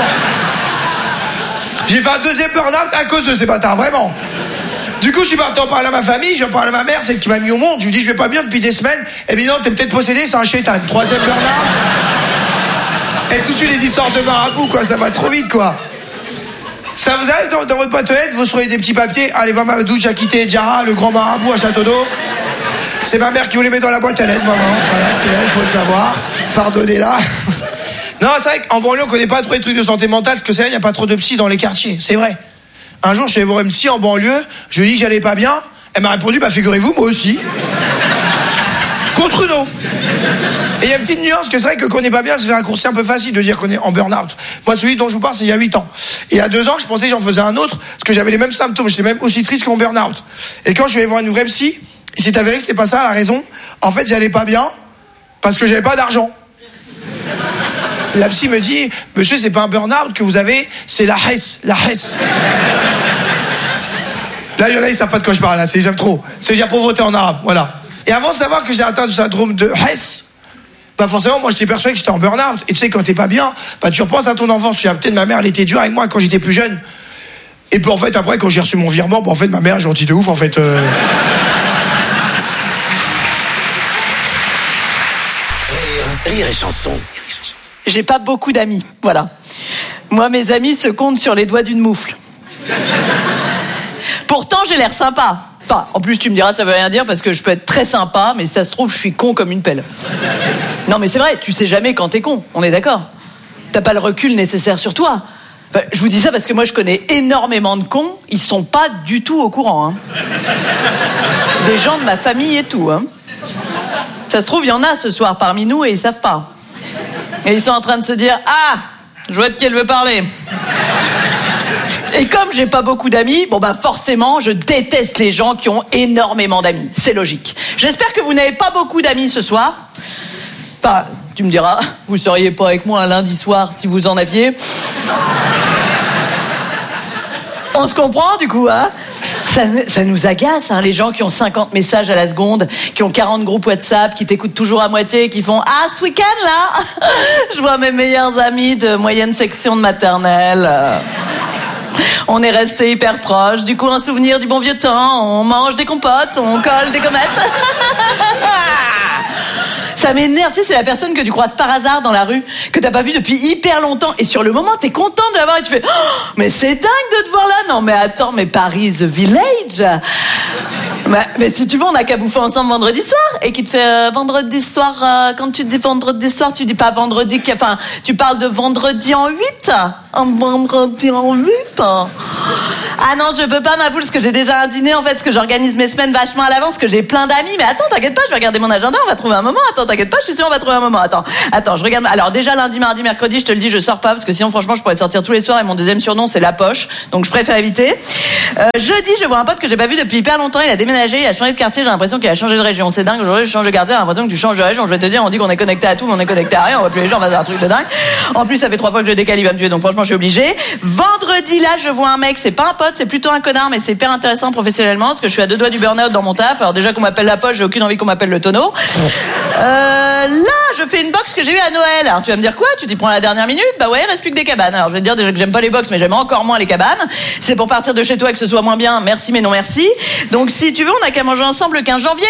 J'ai fait un deuxième burn-out à cause de ces bâtards, vraiment. Du coup, je suis parti en parler à ma famille, je parle à ma mère, celle qui m'a mis au monde. Je lui dis, je vais pas bien depuis des semaines. Elle me dit, non, t'es peut-être possédé, c'est un shaitan. Troisième burn-out. Et tout de suite, les histoires de marabout, quoi, ça va trop vite, quoi. Ça vous arrive dans votre boîte aux lettres, vous recevez des petits papiers. Allez voir Mamadou, Jakité et Diarra, le grand marabout à Château d'Eau. C'est ma mère qui vous les met dans la boîte à lettres, vraiment. Voilà, c'est elle, faut le savoir. Pardonnez-la. Non, c'est vrai qu'en banlieue, on connaît pas trop les trucs de santé mentale, parce que c'est vrai, il n'y a pas trop de psy dans les quartiers. C'est vrai. Un jour, je suis allé voir une psy en banlieue, je lui ai dit que j'allais pas bien. Elle m'a répondu, bah figurez-vous, moi aussi. Contre nous. Et il y a une petite nuance que c'est vrai que qu'on n'est pas bien, c'est un raccourci un peu facile de dire qu'on est en burn-out. Moi, celui dont je vous parle, c'est il y a 8 ans. Et il y a 2 ans, je pensais que j'en faisais un autre, parce que j'avais les mêmes symptômes, j'étais même aussi triste qu'en burn-out. Et quand je suis allé voir une vraie psy, il s'est avéré que c'était pas ça la raison. En fait, j'allais pas bien, parce que j'avais pas d'argent. La psy me dit, monsieur, c'est pas un burn-out que vous avez, c'est la hesse. Là, il y en a, ils savent pas de quoi je parle, là, c'est j'aime trop. C'est dire pauvreté en arabe, voilà. Et avant de savoir que j'ai atteint du syndrome de Hess, bah forcément, moi, j'étais persuadé que j'étais en burn-out. Et tu sais, quand t'es pas bien, bah tu repenses à ton enfance. Tu dis, peut-être ma mère, elle était dure avec moi quand j'étais plus jeune. Et puis en fait, après, quand j'ai reçu mon virement, bah en fait, ma mère est gentille de ouf, en fait. Rire et chanson. J'ai pas beaucoup d'amis, voilà. Moi, mes amis se comptent sur les doigts d'une moufle. Pourtant, j'ai l'air sympa. Enfin, en plus, tu me diras, ça veut rien dire parce que je peux être très sympa, mais si ça se trouve, je suis con comme une pelle. Non, mais c'est vrai, tu sais jamais quand t'es con, on est d'accord. T'as pas le recul nécessaire sur toi. Enfin, je vous dis ça parce que moi, je connais énormément de cons, ils sont pas du tout au courant. Hein. Des gens de ma famille et tout. Hein. Ça se trouve, il y en a ce soir parmi nous et ils savent pas. Et ils sont en train de se dire, ah, je vois de qui elle veut parler. Et comme j'ai pas beaucoup d'amis, bon bah forcément, je déteste les gens qui ont énormément d'amis. C'est logique. J'espère que vous n'avez pas beaucoup d'amis ce soir. Enfin, tu me diras, vous seriez pas avec moi un lundi soir si vous en aviez. On se comprend du coup, hein ? Ça nous agace, hein, les gens qui ont 50 messages à la seconde, qui ont 40 groupes WhatsApp, qui t'écoutent toujours à moitié, qui font « Ah, ce week-end, là, je vois mes meilleurs amis de moyenne section de maternelle. On est restés hyper proches, du coup, un souvenir du bon vieux temps, on mange des compotes, on colle des gommettes. » Ça m'énerve, tu sais, c'est la personne que tu croises par hasard dans la rue, que t'as pas vue depuis hyper longtemps, et sur le moment, t'es content de la voir et tu fais « Oh, mais c'est dingue de te voir là !» Non, mais attends, mais Paris, the village. Mais si tu veux, on n'a qu'à bouffer ensemble vendredi soir, et qui te fait vendredi soir, quand tu dis vendredi soir, tu dis pas vendredi, enfin, tu parles de vendredi en 8. Un vendredi en 8. Ah non, je peux pas, ma poule, parce que j'ai déjà un dîner, en fait, parce que j'organise mes semaines vachement à l'avance, parce que j'ai plein d'amis. Mais attends, t'inquiète pas, je vais regarder mon agenda, on va trouver un moment. Attends, t'inquiète pas, je suis sûre, on va trouver un moment. Attends, je regarde. Alors déjà, lundi, mardi, mercredi, je te le dis, je sors pas, parce que sinon, franchement, je pourrais sortir tous les soirs, et mon deuxième surnom, c'est La Poche. Donc, je préfère éviter. Jeudi, je vois un pote que j'ai pas vu depuis hyper longtemps, il a déménagé, il a changé de quartier, j'ai l'impression qu'il a changé de région. C'est dingue, aujourd'hui, je change de quartier, j'ai l'impression que tu changes de région. Je vais te dire, on dit qu'on est connecté à tout, mais on est connecté à rien, on voit plus les gens, on va faire un truc de dingue. En plus, ça fait 3 fois que je décale, il va me tuer, donc franchement, j'ai obligé. Vendredi, là, je vois un mec, c'est pas un pote, c'est plutôt un connard, mais c'est hyper intéressant professionnellement, parce que je suis à 2 doigts du burn-out dans mon taf. Alors déjà qu'on m'appelle la poche, j'ai aucune envie qu'on m'appelle le tonneau. Là, je fais une box que j'ai eue à Noël. Alors tu vas me dire quoi? Tu t'y prends à la dernière minute? Bah ouais, il reste plus que des cabanes. Alors je vais te dire déjà que j'aime pas les box, mais j'aime encore moins les cabanes. C'est pour partir de chez toi et que ce soit moins bien. Merci, mais non merci. Donc si tu veux, on n'a qu'à manger ensemble le 15 janvier.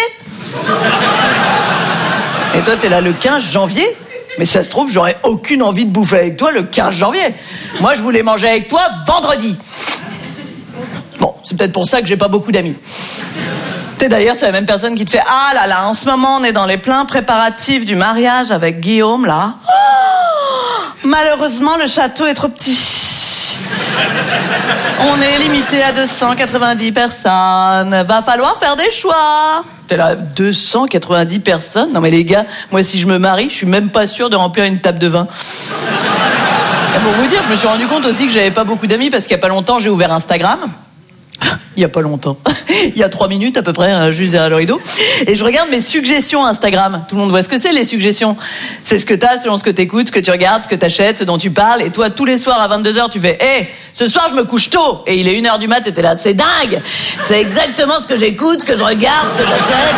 Et toi, t'es là le 15 janvier? Mais si ça se trouve, j'aurais aucune envie de bouffer avec toi le 15 janvier. Moi, je voulais manger avec toi vendredi. Bon, c'est peut-être pour ça que j'ai pas beaucoup d'amis. D'ailleurs, c'est la même personne qui te fait « Ah là là, en ce moment, on est dans les pleins préparatifs du mariage avec Guillaume, là. Oh, malheureusement, le château est trop petit. On est limité à 290 personnes. Va falloir faire des choix. » T'es là, 290 personnes? Non mais les gars, moi si je me marie, je suis même pas sûr de remplir une table de vin. Et pour vous dire, je me suis rendu compte aussi que j'avais pas beaucoup d'amis parce qu'il y a pas longtemps, j'ai ouvert Instagram. Il y a pas longtemps. Il y a 3 minutes à peu près, juste derrière le rideau. Et je regarde mes suggestions Instagram. Tout le monde voit ce que c'est, les suggestions. C'est ce que t'as selon ce que t'écoutes, ce que tu regardes, ce que t'achètes, ce dont tu parles. Et toi, tous les soirs à 22h, tu fais « Hé, ce soir, je me couche tôt. » Et il est 1h du mat, et t'es là. C'est dingue. C'est exactement ce que j'écoute, ce que je regarde, ce que j'achète.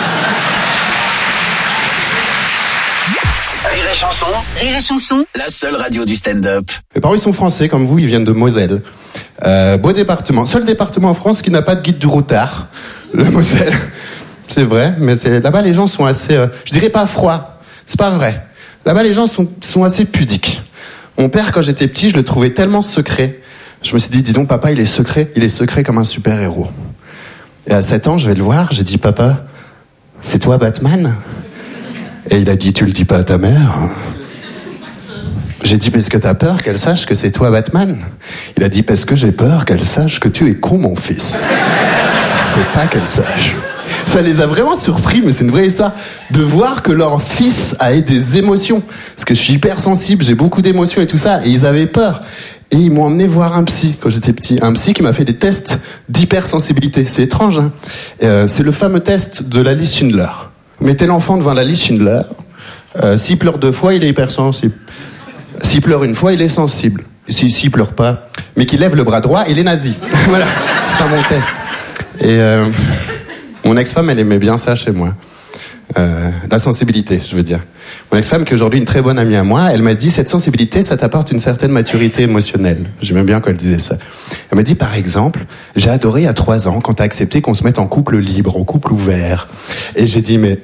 Rire et chanson. Rire et chanson. La seule radio du stand-up. Mes parents, ils sont français, comme vous, ils viennent de Moselle. Beau département. Seul département en France qui n'a pas de guide du routard. La Moselle. C'est vrai, mais là-bas, les gens sont assez, je dirais pas froids. C'est pas vrai. Là-bas, les gens sont assez pudiques. Mon père, quand j'étais petit, je le trouvais tellement secret. Je me suis dit, dis donc, papa, il est secret comme un super-héros. Et à 7 ans, je vais le voir, j'ai dit, papa, c'est toi Batman? Et il a dit, tu le dis pas à ta mère? J'ai dit, parce que t'as peur qu'elle sache que c'est toi Batman? Il a dit, parce que j'ai peur qu'elle sache que tu es con, mon fils. Faut pas qu'elle sache. Ça les a vraiment surpris, mais c'est une vraie histoire, de voir que leur fils a des émotions. Parce que je suis hyper sensible, j'ai beaucoup d'émotions et tout ça, et ils avaient peur. Et ils m'ont emmené voir un psy quand j'étais petit. Un psy qui m'a fait des tests d'hypersensibilité. C'est étrange, hein? C'est le fameux test de la liste Schindler. Vous mettez l'enfant devant la liste Schindler. S'il pleure 2 fois, il est hypersensible. S'il pleure 1 fois, il est sensible. S'il pleure pas, mais qu'il lève le bras droit, il est nazi. Voilà, c'est un bon test. Et mon ex-femme, elle aimait bien ça chez moi. La sensibilité, je veux dire. Mon ex-femme, qui est aujourd'hui une très bonne amie à moi, elle m'a dit, cette sensibilité, ça t'apporte une certaine maturité émotionnelle. J'aimais bien quand elle disait ça. Elle m'a dit, par exemple, j'ai adoré à 3 ans quand t'as accepté qu'on se mette en couple libre, en couple ouvert. Et j'ai dit, mais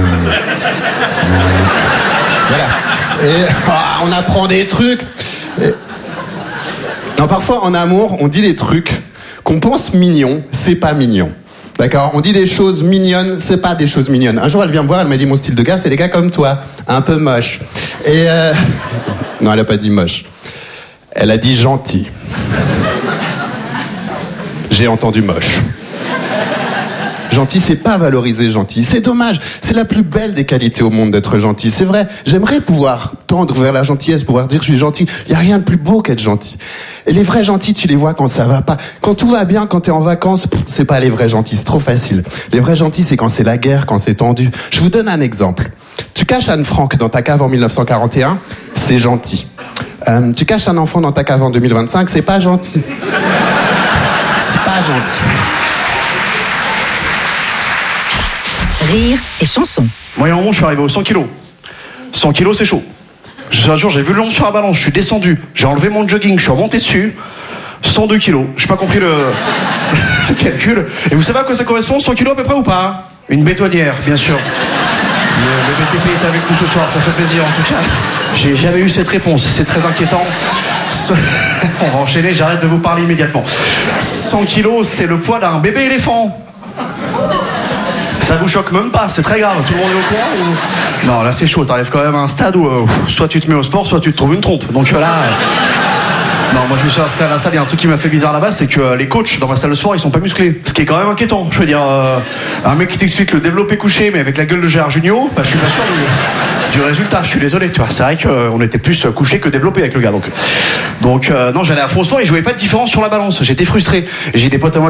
voilà. Et on apprend des trucs. Non, parfois, en amour, on dit des trucs qu'on pense mignons, c'est pas mignon. D'accord? On dit des choses mignonnes, c'est pas des choses mignonnes. Un jour, elle vient me voir, elle m'a dit, mon style de gars, c'est des gars comme toi, un peu moches. Et non, elle a pas dit moche. Elle a dit gentil. J'ai entendu moche. Gentil, c'est pas valoriser gentil. C'est dommage. C'est la plus belle des qualités au monde d'être gentil. C'est vrai. J'aimerais pouvoir tendre vers la gentillesse, pouvoir dire je suis gentil. Il y a rien de plus beau qu'être gentil. Et les vrais gentils, tu les vois quand ça va pas. Quand tout va bien, quand t'es en vacances, c'est pas les vrais gentils. C'est trop facile. Les vrais gentils, c'est quand c'est la guerre, quand c'est tendu. Je vous donne un exemple. Tu caches Anne Frank dans ta cave en 1941, c'est gentil. Tu caches un enfant dans ta cave en 2025, c'est pas gentil. C'est pas gentil. Rire et chanson. Moi, il y a un moment, je suis arrivé aux 100 kilos. 100 kilos, c'est chaud. Un jour, j'ai vu le nombre sur la balance, je suis descendu, j'ai enlevé mon jogging, je suis remonté dessus. 102 kilos. J'ai pas compris le calcul. Et vous savez à quoi ça correspond, 100 kilos à peu près ou pas? Une bétonnière, bien sûr. Le BTP est avec nous ce soir, ça fait plaisir en tout cas. J'ai jamais eu cette réponse, c'est très inquiétant. On va enchaîner, j'arrête de vous parler immédiatement. 100 kilos, c'est le poids d'un bébé éléphant. Ça vous choque même pas, c'est très grave, tout le monde est au courant ou... Non, là c'est chaud, t'arrives quand même à un stade où soit tu te mets au sport, soit tu te trouves une trompe. Donc là... Non, moi je me suis inscrit à la salle, il y a un truc qui m'a fait bizarre là-bas, c'est que les coachs dans ma salle de sport, ils sont pas musclés. Ce qui est quand même inquiétant, je veux dire, un mec qui t'explique le développé couché, mais avec la gueule de Gérard Jugnot, bah, je suis pas sûr du résultat, je suis désolé, tu vois. C'est vrai qu'on était plus couché que développé avec le gars, donc non, j'allais à fond sport et je voyais pas de différence sur la balance, j'étais frustré. J'ai des potes à moi